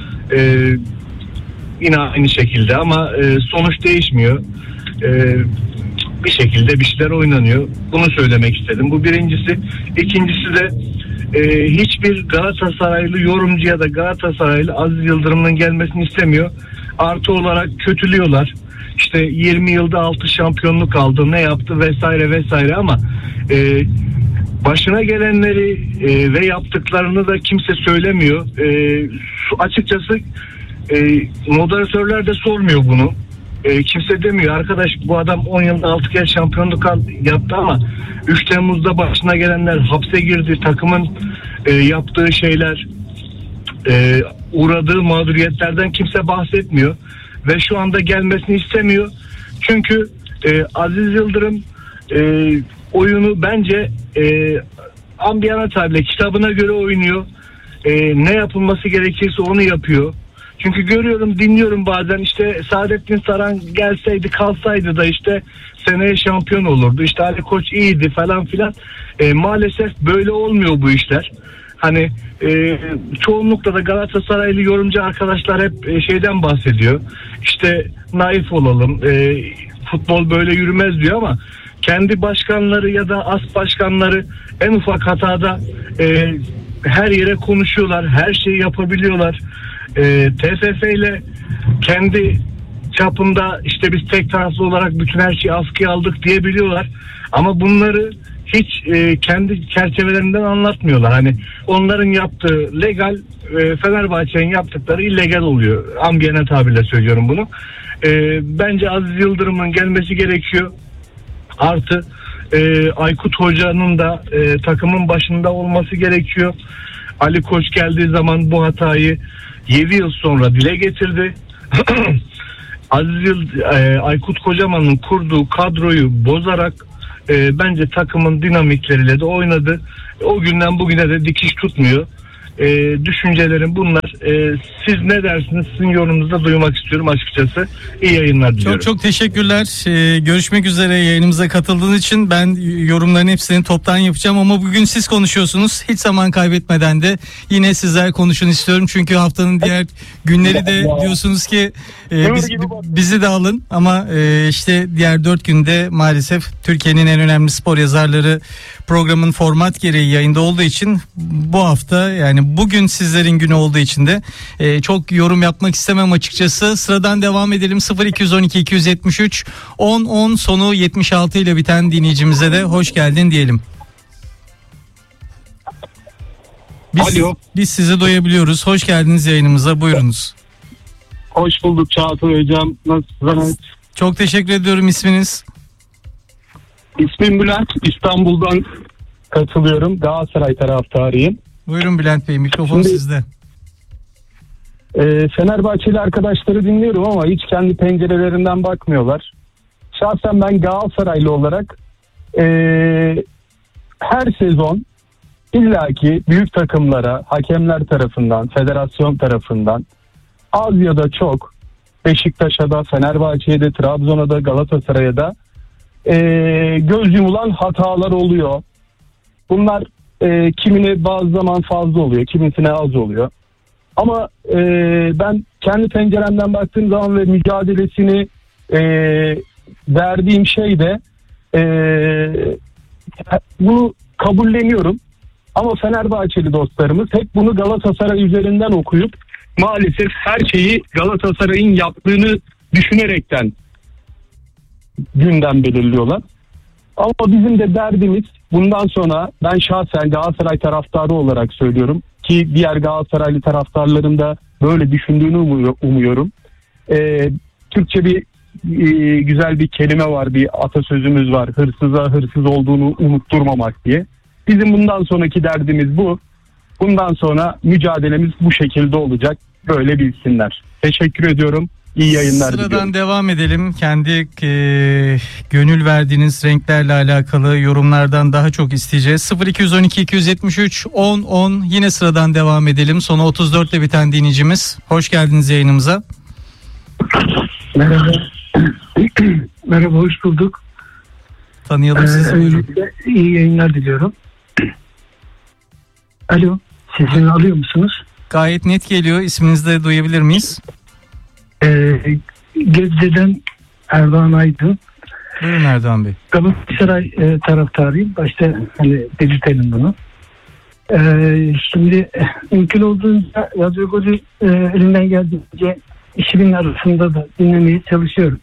yine aynı şekilde ama sonuç değişmiyor. Bir şekilde bir şeyler oynanıyor. Bunu söylemek istedim. Bu birincisi. İkincisi de hiçbir Galatasaraylı yorumcu ya da Galatasaraylı Aziz Yıldırım'ın gelmesini istemiyor. Artı olarak kötülüyorlar. İşte 20 yılda 6 şampiyonluk aldı, ne yaptı vesaire vesaire ama başına gelenleri ve yaptıklarını da kimse söylemiyor. Açıkçası moderatörler de sormuyor bunu. Kimse demiyor arkadaş bu adam 10 yılda 6 kez şampiyonluk yaptı ama 3 Temmuz'da başına gelenler, hapse girdi, takımın yaptığı şeyler, uğradığı mağduriyetlerden kimse bahsetmiyor ve şu anda gelmesini istemiyor. Çünkü Aziz Yıldırım oyunu bence ambiyana tabiyle kitabına göre oynuyor. Ne yapılması gerekirse onu yapıyor. Çünkü görüyorum, dinliyorum bazen işte Saadettin Saran gelseydi kalsaydı da işte seneye şampiyon olurdu. İşte Ali Koç iyiydi falan filan. Maalesef böyle olmuyor bu işler. Hani çoğunlukla da Galatasaraylı yorumcu arkadaşlar hep şeyden bahsediyor. İşte naif olalım, futbol böyle yürümez diyor ama kendi başkanları ya da as başkanları en ufak hatada her yere konuşuyorlar, her şeyi yapabiliyorlar. TFF ile kendi çapında işte biz tek taraflı olarak bütün her şeyi askıya aldık diyebiliyorlar. Ama bunları hiç kendi çerçevelerinden anlatmıyorlar. Hani onların yaptığı legal, Fenerbahçe'nin yaptıkları illegal oluyor. Ambiyane tabirle söylüyorum bunu. Bence Aziz Yıldırım'ın gelmesi gerekiyor. Artı Aykut Hoca'nın da takımın başında olması gerekiyor. Ali Koç geldiği zaman bu hatayı 7 yıl sonra dile getirdi. Aykut Kocaman'ın kurduğu kadroyu bozarak bence takımın dinamikleriyle de oynadı. O günden bugüne de dikiş tutmuyor. Düşüncelerim bunlar. Siz ne dersiniz? Sizin yorumunuzu da duymak istiyorum açıkçası. İyi yayınlar diliyorum. Çok teşekkürler. Görüşmek üzere, yayınımıza katıldığınız için. Ben yorumların hepsini toptan yapacağım ama bugün siz konuşuyorsunuz. Hiç zaman kaybetmeden de yine sizler konuşun istiyorum. Çünkü haftanın diğer günleri de diyorsunuz ki bizi de alın ama işte diğer 4 günde maalesef Türkiye'nin en önemli spor yazarları programın format gereği yayında olduğu için bu hafta, yani bugün sizlerin günü olduğu için de çok yorum yapmak istemem açıkçası. Sıradan devam edelim. 0212 273 10 sonu 76 ile biten dinleyicimize de hoş geldin diyelim. Biz sizi duyabiliyoruz. Hoş geldiniz yayınımıza. Buyurunuz. Hoş bulduk Çağatay Hocam. Nasılsınız? Çok teşekkür ediyorum. İsminiz? İsmim Bülent. İstanbul'dan katılıyorum. Galatasaray taraftarıyım. Buyurun Bülent Bey, mikrofon sizde. Fenerbahçeli arkadaşları dinliyorum ama hiç kendi pencerelerinden bakmıyorlar. Şahsen ben Galatasaraylı olarak her sezon illaki büyük takımlara, hakemler tarafından, federasyon tarafından az ya da çok, Beşiktaş'a da, Fenerbahçe'ye de, Trabzon'a da, Galatasaray'a da göz yumulan hatalar oluyor. Bunlar kimine bazı zaman fazla oluyor, kimisine az oluyor. Ama ben kendi penceremden baktığım zaman ve mücadelesini verdiğim şey de bunu kabulleniyorum. Ama Fenerbahçeli dostlarımız hep bunu Galatasaray üzerinden okuyup maalesef her şeyi Galatasaray'ın yaptığını düşünerekten gündem belirliyorlar. Ama bizim de derdimiz bundan sonra, ben şahsen Galatasaray taraftarı olarak söylüyorum ki diğer Galatasaraylı taraftarların da böyle düşündüğünü umuyorum. Türkçe bir güzel bir kelime var, bir atasözümüz var. Hırsıza hırsız olduğunu unutturmamak diye. Bizim bundan sonraki derdimiz bu. Bundan sonra mücadelemiz bu şekilde olacak. Böyle bilsinler. Teşekkür ediyorum. İyi yayınlar diliyorum. Sıradan devam edelim. Kendi gönül verdiğiniz renklerle alakalı yorumlardan daha çok isteyeceğiz. 0212 273 10 yine sıradan devam edelim. Sonu 34 ile biten dinleyicimiz. Hoş geldiniz yayınımıza. Merhaba. Merhaba, hoş bulduk. Tanıyalım sizi. Buyurun. İyi yayınlar diliyorum. Alo, sesini alıyor musunuz? Gayet net geliyor. İsminizi de duyabilir miyiz? Gebze'den Erdoğan Aydın. Buyurun Erdoğan Bey. Galatasaray taraftarıyım. Başta belirtelim bunu. Şimdi mümkün olduğunca Radyo Golü elinden geldiğince işimin arasında da dinlemeye çalışıyorum.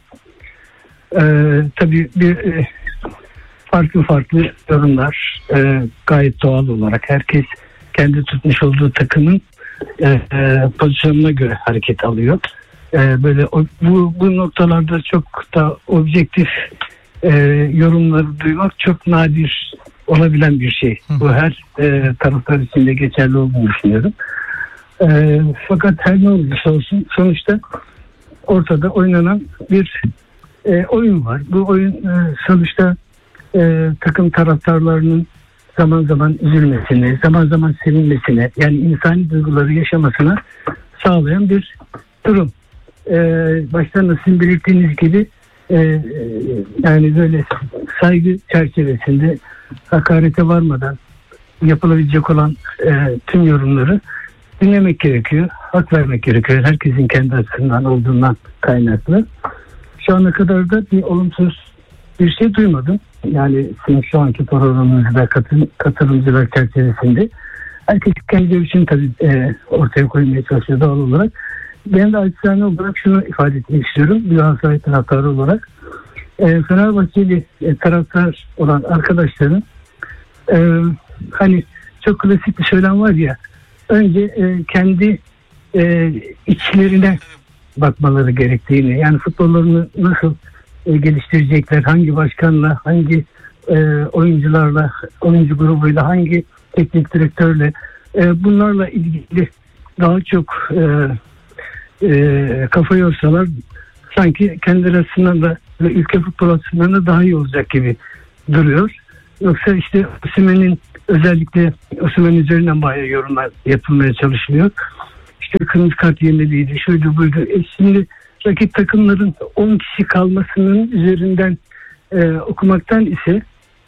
Tabii bir farklı yorumlar gayet doğal olarak herkes kendi tutmuş olduğu takımın pozisyonuna göre hareket alıyor. Böyle bu noktalarda çok da objektif yorumları duymak çok nadir olabilen bir şey. Bu her taraftar için de geçerli olduğunu düşünüyorum. Fakat her ne olursa olsun sonuçta ortada oynanan bir oyun var. Bu oyun sonuçta takım taraftarlarının zaman zaman üzülmesini, zaman zaman sevinmesine, yani insani duyguları yaşamasına sağlayan bir durum. Başta da sizin belirttiğiniz gibi yani böyle saygı çerçevesinde hakarete varmadan yapılabilecek olan tüm yorumları dinlemek gerekiyor, hak vermek gerekiyor. Herkesin kendi açısından olduğundan kaynaklı. şu ana kadar da bir olumsuz bir şey duymadım. Yani sizin şu anki programınızda katılımcılar çerçevesinde herkes kendi görüşünü tabii ortaya koymaya çalışıyor doğal olarak. Ben de acizane olarak şunu ifade etmek istiyorum. Bir Galatasaray taraftarı olarak. Fenerbahçeli taraftar olan arkadaşların hani çok klasik bir söylem var ya, önce kendi içlerine bakmaları gerektiğini, yani futbollarını nasıl geliştirecekler, hangi başkanla, hangi oyuncularla, oyuncu grubuyla, hangi teknik direktörle, bunlarla ilgili daha çok kafa yorsalar sanki kendileri açısından da ve ülke futbol açısından da daha iyi olacak gibi duruyor. Yoksa işte Osimhen'in, özellikle Osimhen üzerinden bayağı yorumlar yapılmaya çalışılıyor. İşte kırmızı kart yemeliydi, şuydu buydu. Şimdi rakip takımların 10 kişi kalmasının üzerinden okumaktan ise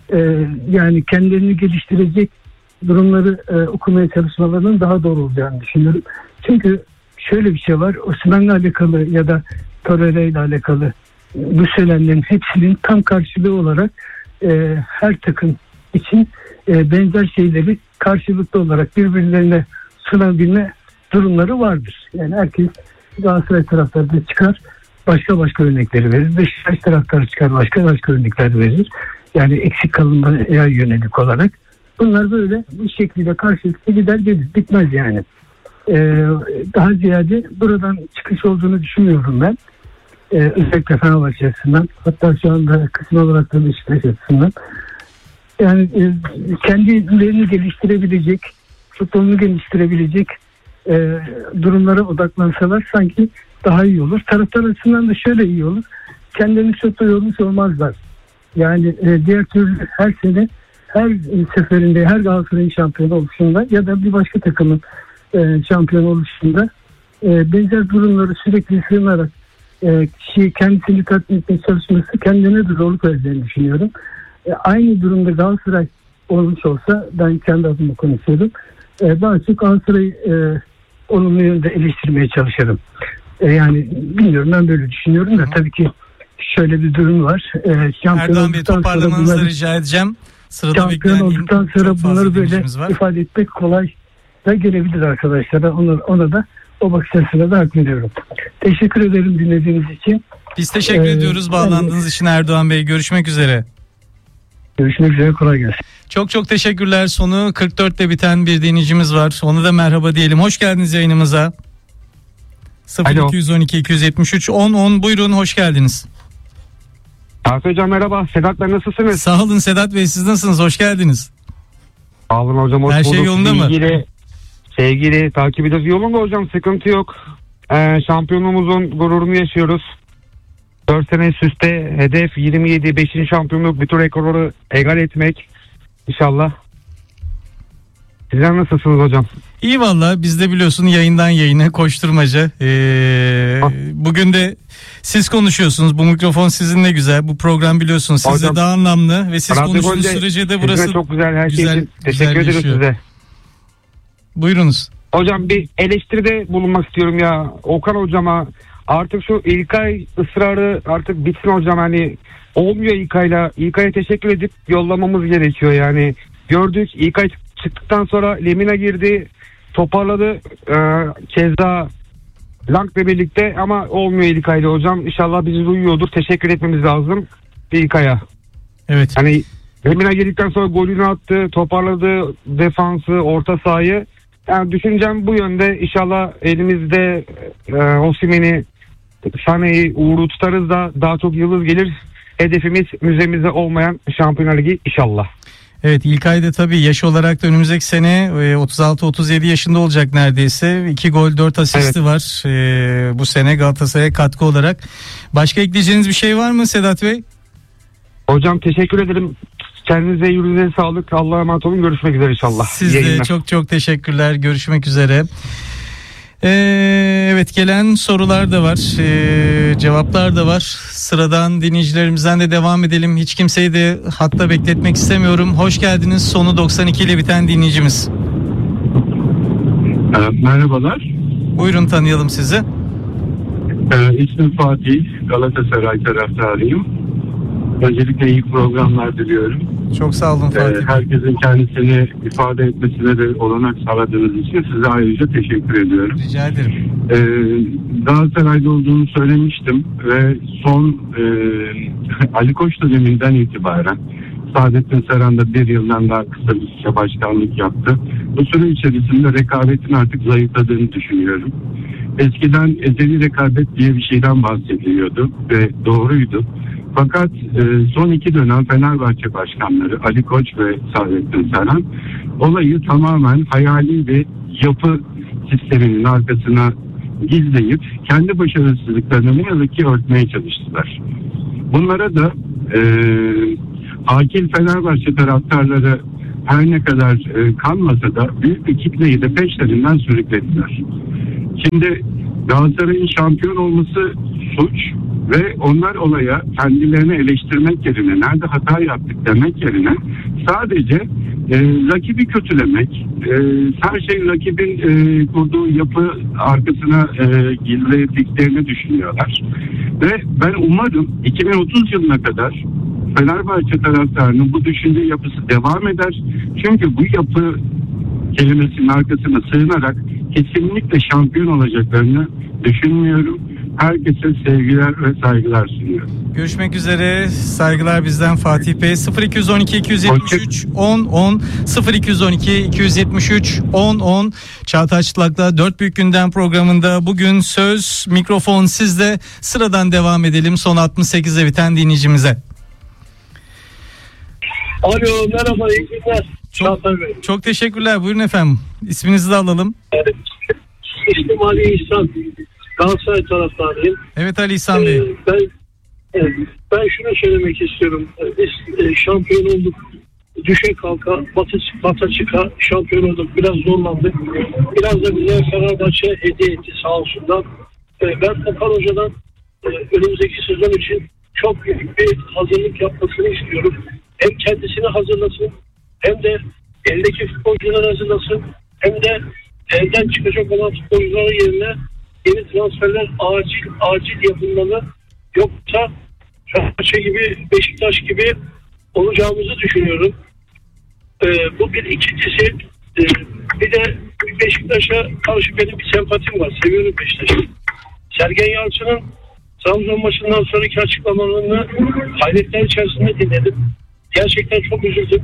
yani kendilerini geliştirecek durumları okumaya çalışmalarının daha doğru olacağını düşünüyorum. Çünkü şöyle bir şey var, Osimhen'le alakalı ya da Torreira ile alakalı bu söylemlerin hepsinin tam karşılığı olarak her takım için benzer şeyleri karşılıklı olarak birbirlerine sunabilme durumları vardır. Yani herkes, Galatasaray taraftarı da çıkar başka örnekleri verir. Beşiktaş taraftarı çıkar başka örnekler verir. Yani eksik kalınmaya yönelik olarak. Bunlar böyle bu şekilde karşılıklı gider gelir. Bitmez yani. Daha ziyade buradan çıkış olduğunu düşünmüyorum ben. Özellikle Fenerbahçe açısından, hatta şu anda kısım olarak da Beşiktaş açısından. Yani kendilerini geliştirebilecek, futbolunu geliştirebilecek durumlara odaklansalar sanki daha iyi olur. Taraftar açısından da şöyle iyi olur. Kendilerini çok da yormuş olmazlar. Yani diğer türlü her sene, her seferinde, her Galatasaray'ın şampiyon oluşunda ya da bir başka takımın şampiyon oluşunda benzer durumları sürekli sığınarak kişiyi kendisini tatmin etmeye çalışması kendine de zorluk vereceğini düşünüyorum. Aynı durumda Galatasaray olmuş olsa, ben kendi adıma konuşuyorum, daha çok Galatasaray'ı olumlu yönde eleştirmeye çalışırım. Yani bilmiyorum, ben böyle düşünüyorum da tabii ki şöyle bir durum var. Erdoğan Bey, toparlamanızı rica edeceğim. Sırada şampiyon olduktan sonra bunları böyle ifade etmek kolay da gelebilir arkadaşlara. Ona da o bakış açısına da hak veriyorum. Teşekkür ederim dinlediğiniz için. Biz teşekkür ediyoruz bağlandığınız için Erdoğan Bey. Görüşmek üzere. Görüşmek üzere, kolay gelsin. Çok teşekkürler. Sonu 44 ile biten bir dinleyicimiz var. Ona da merhaba diyelim. Hoş geldiniz yayınımıza. 0212 273 10 buyurun, hoş geldiniz. Arif Hocam merhaba. Sedat Bey, nasılsınız? Sağ olun Sedat Bey, siz nasılsınız? Hoş geldiniz. Sağ olun hocam. Hoş her bulduk. şey yolunda mı? Sevgili takip ediyoruz. Yolunda hocam, sıkıntı yok. Şampiyonluğumuzun gururunu yaşıyoruz. 4 sene üst üste hedef 27 5. şampiyonluk, bütün rekorları egal etmek inşallah. Sizler nasılsınız hocam? İyi valla, biz de biliyorsun yayından yayına koşturmaca. Bugün de siz konuşuyorsunuz. Bu mikrofon sizin, ne güzel. Bu program biliyorsunuz sizde hocam, daha anlamlı ve siz konuştuğunuz sürece de burası çok güzel, her şey için teşekkür ederim size. Buyurunuz. Hocam bir eleştiride bulunmak istiyorum ya. Okan hocama artık şu İlkay ısrarı artık bitsin hocam. Hani olmuyor İlkay'la. İlkay'a teşekkür edip yollamamız gerekiyor yani. Gördük, İlkay çıktıktan sonra Lemina girdi, toparladı. Keza Lang'le birlikte, ama olmuyor İlkay'la hocam. İnşallah bizi duyuyordur. Teşekkür etmemiz lazım İlkay'a. Evet. Hani Lemina girdikten sonra golünü attı, toparladı defansı, orta sahayı. Yani düşüncem bu yönde. İnşallah elimizde Osimhen'i, Sané'yi, Uğur'u tutarız da daha çok yıldız gelir. Hedefimiz müzemizde olmayan Şampiyonlar Ligi inşallah. Evet, İlkay da tabii yaş olarak da önümüzdeki sene 36-37 yaşında olacak neredeyse. 2 gol 4 asisti var bu sene Galatasaray'a katkı olarak. Başka ekleyeceğiniz bir şey var mı Sedat Bey? Hocam teşekkür ederim. Kendinize, yüreğinize sağlık. Allah'a emanet olun. Görüşmek üzere inşallah. Siz de çok teşekkürler. Görüşmek üzere. Evet, gelen sorular da var, cevaplar da var. Sıradan dinleyicilerimizden de devam edelim. Hiç kimseyi de hatta bekletmek istemiyorum. Hoş geldiniz. Sonu 92 ile biten dinleyicimiz. Merhabalar. Buyurun, tanıyalım sizi. İsmim Fatih, Galatasaray taraftarıyım. Öncelikle iyi programlar diliyorum. Çok sağ olun Fatih. Herkesin kendisini ifade etmesine de olanak sağladığınız için size ayrıca teşekkür ediyorum. Rica ederim. Galatasaray'da olduğunu söylemiştim ve son Ali Koç döneminden itibaren Saadettin Saran da bir yıldan daha kısa bir süre başkanlık yaptı. Bu süre içerisinde rekabetin artık zayıfladığını düşünüyorum. Eskiden ezeli rekabet diye bir şeyden bahsediliyordu ve doğruydu. Fakat son 2 dönem Fenerbahçe başkanları Ali Koç ve Saadettin Saran olayı tamamen hayali bir yapı sisteminin arkasına gizleyip kendi başarısızlıklarını ne yazık ki örtmeye çalıştılar. Bunlara da akil Fenerbahçe taraftarları her ne kadar kanmasa da büyük bir kitleyi de peşlerinden sürüklediler. Şimdi Galatasaray'ın şampiyon olması suç ve onlar olaya kendilerini eleştirmek yerine, nerede hata yaptık demek yerine sadece rakibi kötülemek, her şey rakibin kurduğu yapı arkasına gizlediklerini düşünüyorlar. Ve ben umarım 2030 yılına kadar Fenerbahçe taraftarının bu düşünce yapısı devam eder. Çünkü bu yapı kelimesinin arkasına sığınarak kesinlikle şampiyon olacaklarını düşünmüyorum. Herkese sevgiler ve saygılar sunuyorum. Görüşmek üzere. Saygılar bizden Fatih Bey. 0212 273 10 10 0212 273 10 10 Çağatay Çıtlak'la 4 Büyük Gündem programında bugün söz, mikrofon sizde. Sıradan devam edelim son 68'e biten dinleyicimize. Alo, merhaba, iyi günler. Çağatay Bey. Çok teşekkürler. Buyurun efendim. İsminizi de alalım. İsmim Ali İhsan. Galatasaray taraftarıyım. Evet Ali İhsan Bey. Ben şunu söylemek istiyorum. Biz şampiyon olduk. Düşe kalka, bata çıka şampiyon olduk. Biraz zorlandık. Biraz da bize Fenerbahçe hediye etti sağ olsunlar. Ben Okan Hoca'dan önümüzdeki sezon için çok büyük bir hazırlık yapmasını istiyorum. Hem kendisini hazırlasın, hem de eldeki futbolcuları hazırlasın, hem de elden çıkacak olan futbolcuların yerine yeni transferler acil yapılmalı. Yoksa Fenerbahçe gibi, Beşiktaş gibi olacağımızı düşünüyorum. Bu bir. İkincisi, bir de Beşiktaş'a karşı benim bir sempatim var. Seviyorum Beşiktaş'ı. Sergen Yalçın'ın Trabzon maçından sonraki açıklamalarını hayretler içerisinde dinledim. Gerçekten çok üzüldüm.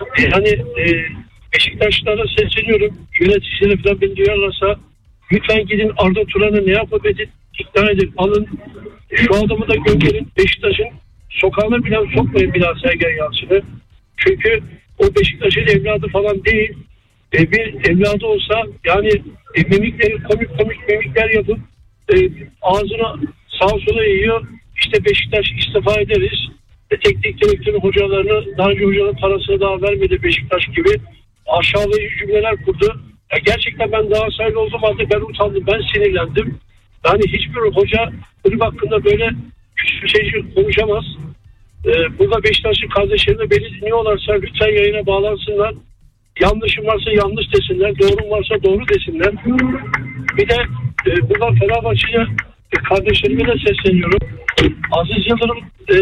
Beşiktaşlılara sesleniyorum. Yöneticilere falan beni duyarlarsa lütfen gidin Arda Turan'ı ne yapıp edin, ikna edin, alın. Şu adamı da gönderin. Beşiktaş'ın sokağına bile sokmayın bir daha Sergen Yalçın'ı. Çünkü o Beşiktaş'ın evladı falan değil. Bir evladı olsa yani mimikleri komik mimikler yapıp ağzına sağa sola yiyor. İşte Beşiktaş istifa ederiz. Teknik direktörün hocalarını, daha önce hocanın parasını daha vermedi Beşiktaş gibi aşağılayıcı cümleler kurdu. Ya gerçekten ben Galatasaraylı olduğum halde ben utandım, ben sinirlendim. Yani hiçbir hoca kulüp hakkında böyle bir şey konuşamaz. Burada Beşiktaş'ın kardeşlerine beni dinliyorlarsa lütfen yayına bağlansınlar. Yanlışım varsa yanlış desinler, doğrum varsa doğru desinler. Bir de buradan Fenerbahçe'ye kardeşlerime de sesleniyorum. Aziz Yıldırım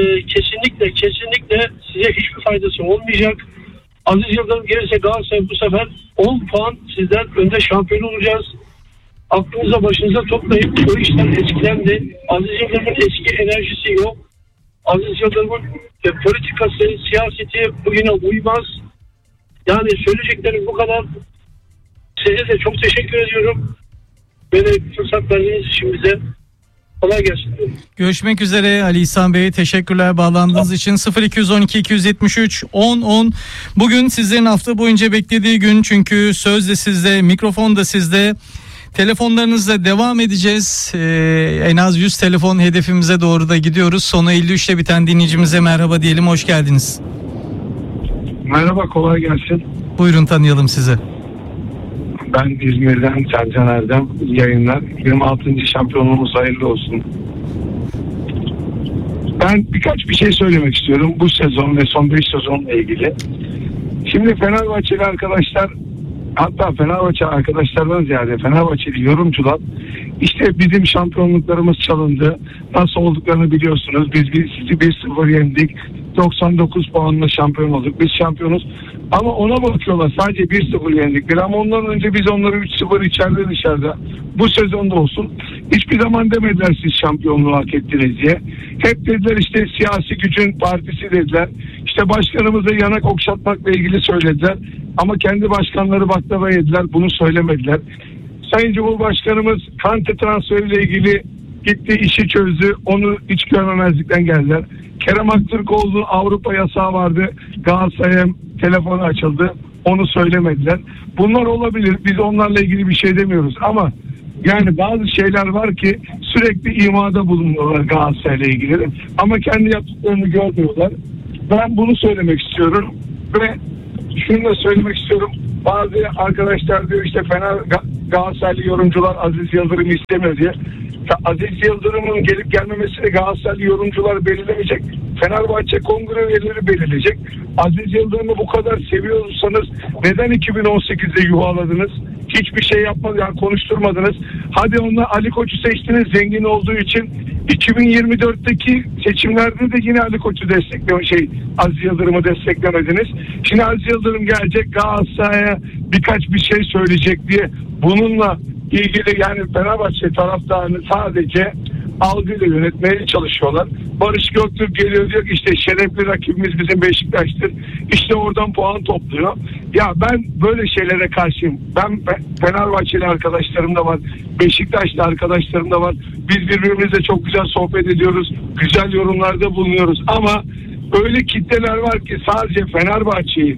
kesinlikle size hiçbir faydası olmayacak. Aziz Yıldırım gelirse Galatasaray bu sefer 10 puan sizden önde şampiyon olacağız. Aklınıza başınıza toplayın. O işler eskilendi. Aziz Yıldırım'ın eski enerjisi yok. Aziz Yıldırım'ın politikası, siyaseti bugüne uymaz. Yani söyleyeceklerim bu kadar. Size de çok teşekkür ediyorum. Beni fırsat verdiğiniz için bize. Kolay gelsin. Görüşmek üzere Ali İhsan Bey. Teşekkürler bağlandığınız için. 0212 273 10 10. Bugün sizlerin hafta boyunca beklediği gün, çünkü söz de sizde, mikrofon da sizde. Telefonlarınızla devam edeceğiz. En az 100 telefon hedefimize doğru da gidiyoruz. Sonu 53'te biten dinleyicimize merhaba diyelim. Hoş geldiniz. Merhaba, kolay gelsin. Buyurun, tanıyalım sizi. Ben İzmir'den Can Erdem. Yayınlar. 26. şampiyonluğumuz hayırlı olsun. Ben birkaç bir şey söylemek istiyorum bu sezon ve son 5 sezonla ilgili. Şimdi Fenerbahçeli arkadaşlar, hatta Fenerbahçe arkadaşlardan ziyade Fenerbahçeli yorumcular İşte bizim şampiyonluklarımız çalındı. Nasıl olduklarını biliyorsunuz. Biz sizi 1-0 yendik. 99 puanla şampiyon olduk. Biz şampiyonuz. Ama ona bakıyorlar. Sadece 1-0 yendikleri. Ama ondan önce biz onları 3-0 içeride dışarıda. Bu sezonda olsun. Hiçbir zaman demediler siz şampiyonluğu hak ettiniz diye. Hep dediler işte siyasi gücün partisi dediler. İşte başkanımıza yanak okşatmakla ilgili söylediler. Ama kendi başkanları baklava yediler. Bunu söylemediler. Sayın Cumhurbaşkanımız Kante transferiyle ilgili gitti, işi çözdü. Onu hiç görmemezlikten geldiler. Kerem Aktürkoğlu'nun Avrupa yasağı vardı. Galatasaray'a telefonu açıldı. Onu söylemediler. Bunlar olabilir. Biz onlarla ilgili bir şey demiyoruz ama yani bazı şeyler var ki sürekli imada bulunuyorlar Galatasaray'la ilgili. Ama kendi yaptıklarını görmüyorlar. Ben bunu söylemek istiyorum ve şunu da söylemek istiyorum. Bazı arkadaşlar diyor işte Galatasaraylı yorumcular Aziz Yıldırım'ı istemiyor diye. Aziz Yıldırım'ın gelip gelmemesini Galatasaraylı yorumcular belirlemeyecek. Fenerbahçe kongre üyeleri belirleyecek. Aziz Yıldırım'ı bu kadar seviyorsanız neden 2018'de yuvaladınız? Hiçbir şey yapmadınız, yani konuşturmadınız. Hadi onunla Ali Koç'u seçtiniz zengin olduğu için. 2024'teki seçimlerde de yine Ali Koç'u Aziz Yıldırım'ı desteklemediniz. Şimdi Aziz Yıldırım gelecek Galatasaray'a birkaç bir şey söyleyecek diye bununla ilgili yani Fenerbahçe taraftarını sadece algıyla yönetmeye çalışıyorlar. Barış Göktürk geliyor diyor ki işte şerefli rakibimiz bizim Beşiktaş'tır. İşte oradan puan topluyor. Ya ben böyle şeylere karşıyım. Ben Fenerbahçeli arkadaşlarım da var. Beşiktaşlı arkadaşlarım da var. Biz birbirimizle çok güzel sohbet ediyoruz. Güzel yorumlarda bulunuyoruz. Ama öyle kitleler var ki sadece Fenerbahçe'yi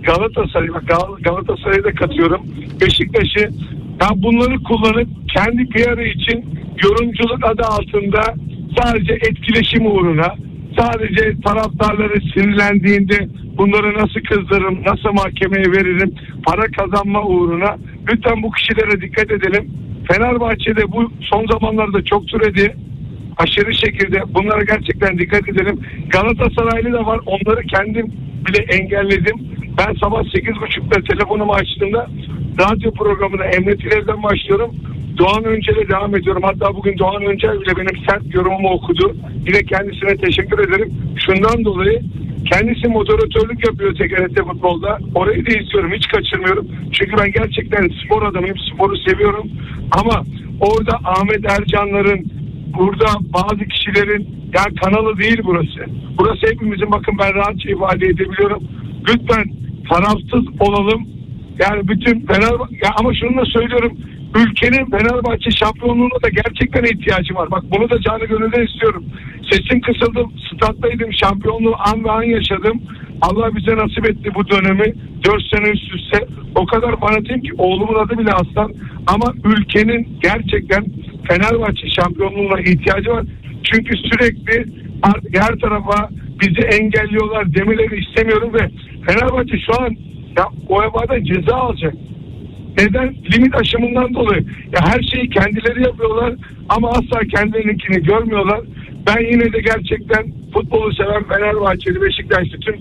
Galatasaray'a da katıyorum. Beşiktaş'ı ya bunları kullanıp kendi PR'ı için yorumculuk adı altında sadece etkileşim uğruna, sadece taraftarları sinirlendiğinde bunları nasıl kızdırırım, nasıl mahkemeye veririm, para kazanma uğruna lütfen bu kişilere dikkat edelim. Fenerbahçe'de bu son zamanlarda çok türedi. Aşırı şekilde bunlara gerçekten dikkat edelim. Galatasaraylı da var. Onları kendim bile engelledim. Ben sabah 8.30'da telefonumu açtığımda radyo programına Emre Tiler'den başlıyorum. Doğan Öncel'e devam ediyorum. Hatta bugün Doğan Öncel bile benim sert yorumumu okudu. Yine kendisine teşekkür ederim. Şundan dolayı kendisi moderatörlük yapıyor TGRT Futbol'da. Orayı da izliyorum. Hiç kaçırmıyorum. Çünkü ben gerçekten spor adamıyım. Sporu seviyorum. Ama orada Ahmet Ercanların, burada bazı kişilerin yani kanalı değil burası. Burası hepimizin, bakın ben rahatça ifade edebiliyorum. Lütfen tarafsız olalım. Yani bütün Fenerbahçe, ama şunu da söylüyorum. Ülkenin Fenerbahçe şampiyonluğuna da gerçekten ihtiyacı var. Bak bunu da canı gönülden istiyorum. Sesim kısıldı. Stat'taydım. Şampiyonluğu an ve an yaşadım. Allah bize nasip etti bu dönemi. 4 sene üst üste. O kadar fanatiyim ki oğlumun adı bile Aslan. Ama ülkenin gerçekten Fenerbahçe şampiyonluğuna ihtiyacı var. Çünkü sürekli her tarafa bizi engelliyorlar demeleri istemiyorum ve Fenerbahçe şu an ya UEFA'dan ceza alacak. Neden? Limit aşımından dolayı. Ya her şeyi kendileri yapıyorlar ama asla kendilerinkini görmüyorlar. Ben yine de gerçekten futbolu seven Fenerbahçeli, Beşiktaşlı tüm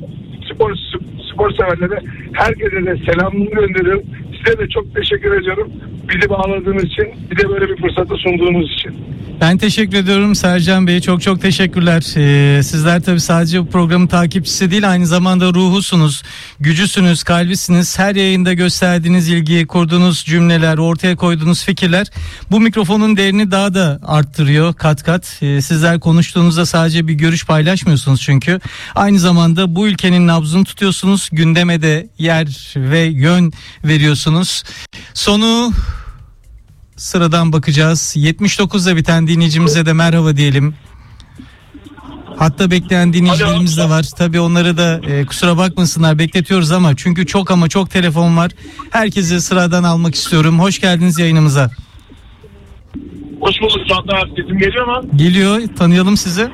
spor severlere herkese de selamımı gönderiyorum. Size de çok teşekkür ediyorum. Bizi bağladığınız için, bir de böyle bir fırsatı sunduğunuz için. Ben teşekkür ediyorum Sercan Bey. Çok çok teşekkürler. Sizler tabii sadece bu programın takipçisi değil, aynı zamanda ruhusunuz, gücüsünüz, kalbisiniz. Her yayında gösterdiğiniz ilgi, kurduğunuz cümleler, ortaya koyduğunuz fikirler bu mikrofonun değerini daha da arttırıyor kat kat. Sizler konuştuğunuzda sadece bir görüş paylaşmıyorsunuz çünkü. Aynı zamanda bu ülkenin nabzını tutuyorsunuz. Gündeme de yer ve yön veriyorsunuz. Sonu sıradan bakacağız. 79'da biten dinleyicimize de merhaba diyelim. Hatta bekleyen dinleyicilerimiz de var. Tabii onları da kusura bakmasınlar, bekletiyoruz ama çünkü çok telefon var. Herkesi sıradan almak istiyorum. Hoş geldiniz yayınımıza. Hoş bulduk Çağatay. Sesim geliyor mu? Geliyor. Tanıyalım sizi.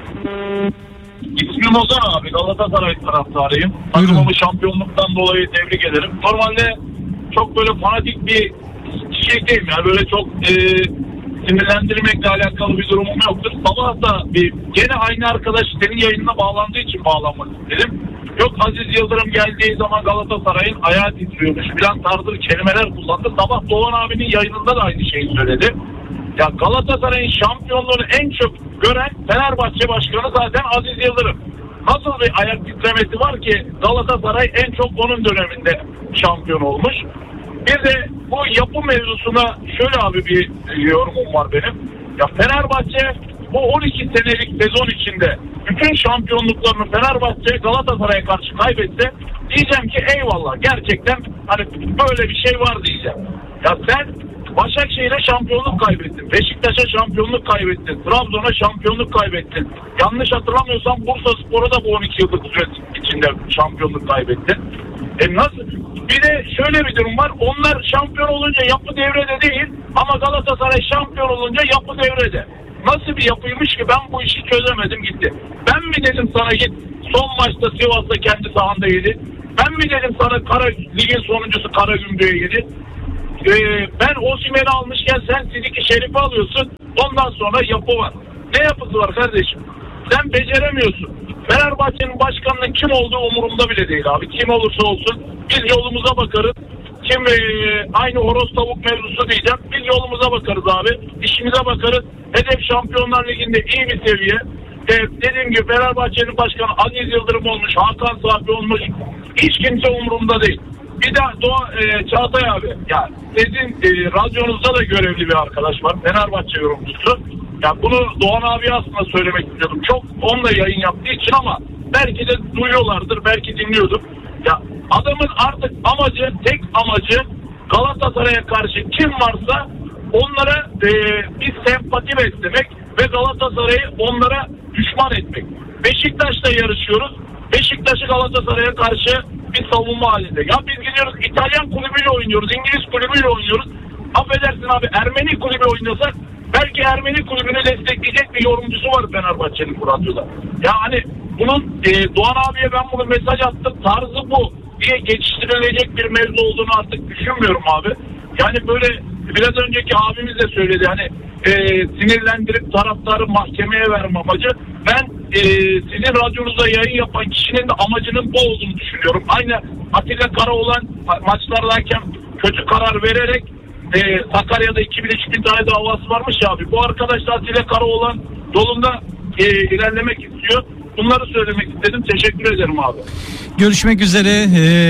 İsmim Ozan abi. Galatasaray taraftarıyım. Takımımı şampiyonluktan dolayı tebrik ederim. Normalde çok böyle fanatik bir şey değil yani, böyle çok sinirlendirmekle alakalı bir durumum yoktur. Sabah da gene aynı arkadaş senin yayınına bağlandığı için bağlanmak istedim. Yok Aziz Yıldırım geldiği zaman Galatasaray'ın ayağı titriyormuş falan tarzı kelimeler kullandı. Sabah Doğan abinin yayınında da aynı şeyi söyledi. Ya Galatasaray'ın şampiyonluğunu en çok gören Fenerbahçe Başkanı zaten Aziz Yıldırım. Nasıl bir ayak titremesi var ki Galatasaray en çok onun döneminde şampiyon olmuş. Bir de bu yapı mevzusuna şöyle abi bir yorumum var benim. Ya Fenerbahçe bu 12 senelik sezon içinde bütün şampiyonluklarını Fenerbahçe Galatasaray'a karşı kaybetse diyeceğim ki eyvallah, gerçekten hani böyle bir şey var diyeceğim. Ya sen Başakşehir'e şampiyonluk kaybettin, Beşiktaş'a şampiyonluk kaybettin, Trabzon'a şampiyonluk kaybettin. Yanlış hatırlamıyorsam Bursaspor'a da bu 12 yıllık süre içinde şampiyonluk kaybettin. Nasıl? Bir de şöyle bir durum var. Onlar şampiyon olunca yapı devrede değil ama Galatasaray şampiyon olunca yapı devrede. Nasıl bir yapıymış ki ben bu işi çözemedim gitti. Ben mi dedim sana git son maçta Sivas'ta kendi sahanda yedi. Ben mi dedim sana ligin sonuncusu Karagümrük'e yedi. Ben Osimhen'i almışken sen Sidiki Şerif'i alıyorsun. Ondan sonra yapı var. Ne yapısı var kardeşim? Sen beceremiyorsun. Fenerbahçe'nin başkanının kim olduğu umurumda bile değil abi. Kim olursa olsun biz yolumuza bakarız. Kim aynı horoz tavuk mevzusu diyeceğim. Biz yolumuza bakarız abi. İşimize bakarız. Hedef Şampiyonlar Ligi'nde iyi bir seviye. Dediğim gibi Fenerbahçe'nin başkanı Aziz Yıldırım olmuş. Hakan Safi olmuş. Hiç kimse umurumda değil. Bir de Çağatay abi. Ya sizin radyonuzda da görevli bir arkadaş var. Fenerbahçe yorumcusu. Ya bunu Doğan abi aslında söylemek istiyordum. Çok onunla yayın yaptığı için ama belki de duyuyorlardır, belki dinliyordum. Ya adamın artık tek amacı Galatasaray'a karşı kim varsa onlara bir sempati beslemek ve Galatasaray'ı onlara düşman etmek. Beşiktaş'la yarışıyoruz. Beşiktaş'ı Galatasaray'a karşı bir savunma halinde. Ya biz gidiyoruz İtalyan kulübüyle oynuyoruz, İngiliz kulübüyle oynuyoruz. Affedersin abi, Ermeni kulübü oynasak belki Ermeni kulübünü destekleyecek bir yorumcusu var Fenerbahçe'nin bu radyoda. Ya hani bunun Doğan abiye ben bunu mesaj attım, tarzı bu diye geçiştirilecek bir mevzu olduğunu artık düşünmüyorum abi. Yani böyle biraz önceki abimiz de söyledi, hani sinirlendirip taraftarı mahkemeye verme amacı. Ben sizin radyonuzda yayın yapan kişinin de amacının bu olduğunu düşünüyorum. Aynı Atilla Karaoğlan maçlardayken kötü karar vererek Sakarya'da 2000-3000 tane davası varmış ya abi. Bu arkadaş da Atilla Karaoğlan yolunda ilerlemek istiyor. Bunları söylemek istedim. Teşekkür ederim abi. Görüşmek üzere.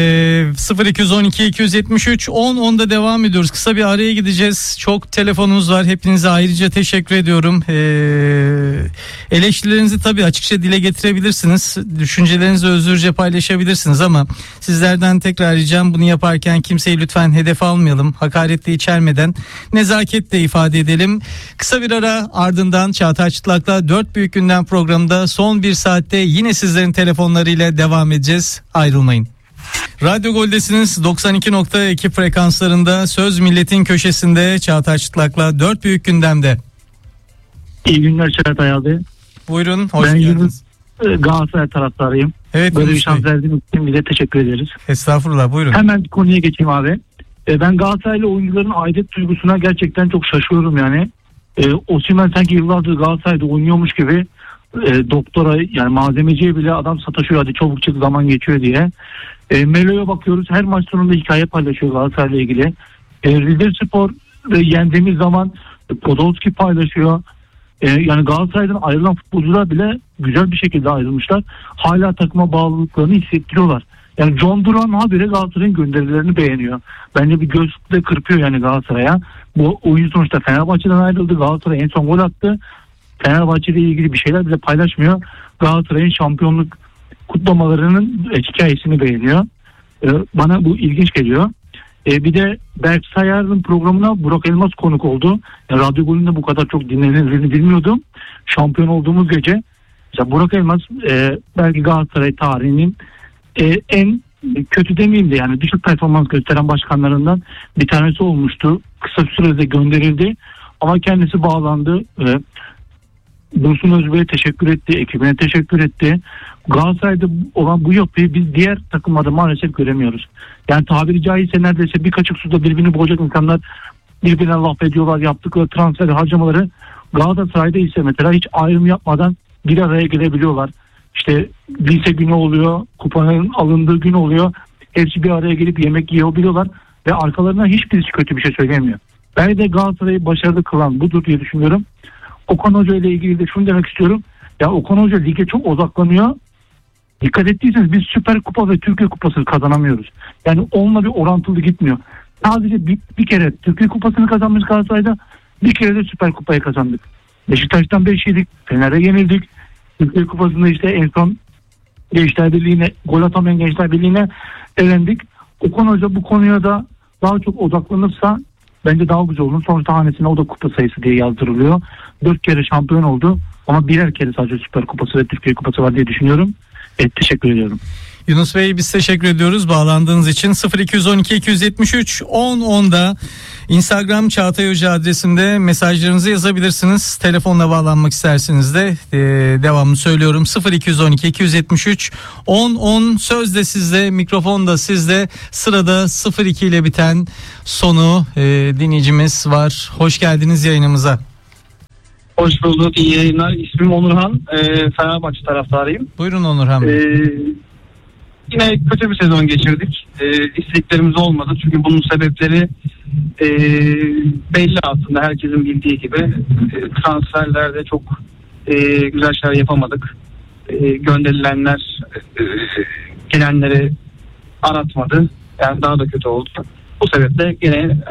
0212 273 10'da devam ediyoruz. Kısa bir araya gideceğiz. Çok telefonumuz var. Hepinize ayrıca teşekkür ediyorum. Eleştirilerinizi tabii açıkça dile getirebilirsiniz. Düşüncelerinizi özgürce paylaşabilirsiniz ama sizlerden tekrar ricam, bunu yaparken kimseyi lütfen hedef almayalım. Hakaretle içermeden nezaketle ifade edelim. Kısa bir ara, ardından Çağatay Çıtlak'la 4 Büyük Gündem programında son bir saatte yine sizlerin telefonlarıyla devam edeceğiz. Ayrılmayın. Radyo Gol'desiniz. 92.2 frekanslarında Söz Milletin köşesinde Çağatay Çıtlak'la 4 Büyük Gündem'de. İyi günler Çağatay abi. Buyurun, hoş ben geldiniz. Galatasaray taraftarıyım. Evet, böyle bir şans verdiğiniz için bize teşekkür ederiz. Estağfurullah, buyurun. Hemen konuya geçeyim abi. Ben Galatasaraylı oyuncuların aidiyet duygusuna gerçekten çok şaşıyorum yani. Osimhen sanki yıllardır Galatasaray'da oynuyormuş gibi doktora, yani malzemeciye bile adam sataşıyor, hadi çabuk çık zaman geçiyor diye. Melo'ya bakıyoruz, her maç sonunda hikaye paylaşıyor Galatasaray'la ilgili. Rizespor yendiğimiz zaman Podolski paylaşıyor. Yani Galatasaray'dan ayrılan futbolcular bile güzel bir şekilde ayrılmışlar. Hala takıma bağlılıklarını hissettiriyorlar. Yani John Duran habire Galatasaray'ın gönderilerini beğeniyor. Bence bir gözle kırpıyor yani Galatasaray'a. Bu oyuncu sonuçta Fenerbahçe'den ayrıldı. Galatasaray en son gol attı. Fenerbahçe ile ilgili bir şeyler bile paylaşmıyor. Galatasaray'ın şampiyonluk kutlamalarının hikayesini beğeniyor. Bana bu ilginç geliyor. Bir de Berk Sayar'ın programına Burak Elmas konuk oldu. Radyo Golü'nde bu kadar çok dinlenildiğini bilmiyordum. Şampiyon olduğumuz gece. Mesela Burak Elmas belki Galatasaray tarihinin en kötü demeyeyim de yani düşük performans gösteren başkanlarından bir tanesi olmuştu. Kısa sürede gönderildi ama kendisi bağlandı. Dursun Özbey'e teşekkür etti, ekibine teşekkür etti. Galatasaray'da olan bu yapıyı biz diğer takımlarda maalesef göremiyoruz. Yani tabiri caizse neredeyse bir kaşık suda birbirini boğacak insanlar birbirine laf ediyorlar, yaptıkları transfer harcamaları. Galatasaray'da ise mesela hiç ayrım yapmadan bir araya gelebiliyorlar. İşte lise günü oluyor, kupanın alındığı gün oluyor. Hepsi bir araya gelip yemek yiyebiliyorlar ve arkalarından hiçbirisi kötü bir şey söylemiyor. belki de Galatasaray'ı başarılı kılan budur diye düşünüyorum. Okan Hoca ile ilgili de şunu demek istiyorum. Ya Okan Hoca lige çok odaklanıyor. Dikkat ettiyseniz biz Süper Kupa ve Türkiye Kupası'nı kazanamıyoruz. Yani onunla bir orantılı gitmiyor. Sadece bir kere Türkiye Kupası'nı kazanmış Galatasaray'da, bir kere de Süper Kupa'yı kazandık. Beşiktaş'tan 5 yedik, Fener'e yenildik. Türkiye Kupası'nda işte en son Gençler Birliği'ne, gol atamayan Gençler Birliği'ne elendik. Okan Hoca bu konuya da daha çok odaklanırsa bence daha güzel olur. Sonuçta hanesine o da kupa sayısı diye yazdırılıyor. 4 kere şampiyon oldu ama birer kere sadece Süper Kupası ve Türkiye Kupası var diye düşünüyorum. Teşekkür ediyorum. Yunus Bey, biz teşekkür ediyoruz bağlandığınız için. 0212 273 1010'da Instagram Çağatay Hoca adresinde mesajlarınızı yazabilirsiniz. Telefonla bağlanmak isterseniz de devamlı söylüyorum, 0212 273 1010. Söz de sizde, mikrofon da sizde. Sırada 02 ile biten sonu dinleyicimiz var. Hoş geldiniz yayınımıza. Hoş bulduk, iyi yayınlar. İsmim Onurhan, Fenerbahçe taraftarıyım. Buyurun Onurhan Bey. Yine kötü bir sezon geçirdik. İsteklerimiz olmadı. Çünkü bunun sebepleri belli aslında, herkesin bildiği gibi. Transferlerde çok güzel şeyler yapamadık. Gönderilenler gelenleri aratmadı. Yani daha da kötü oldu. Bu sebeple yine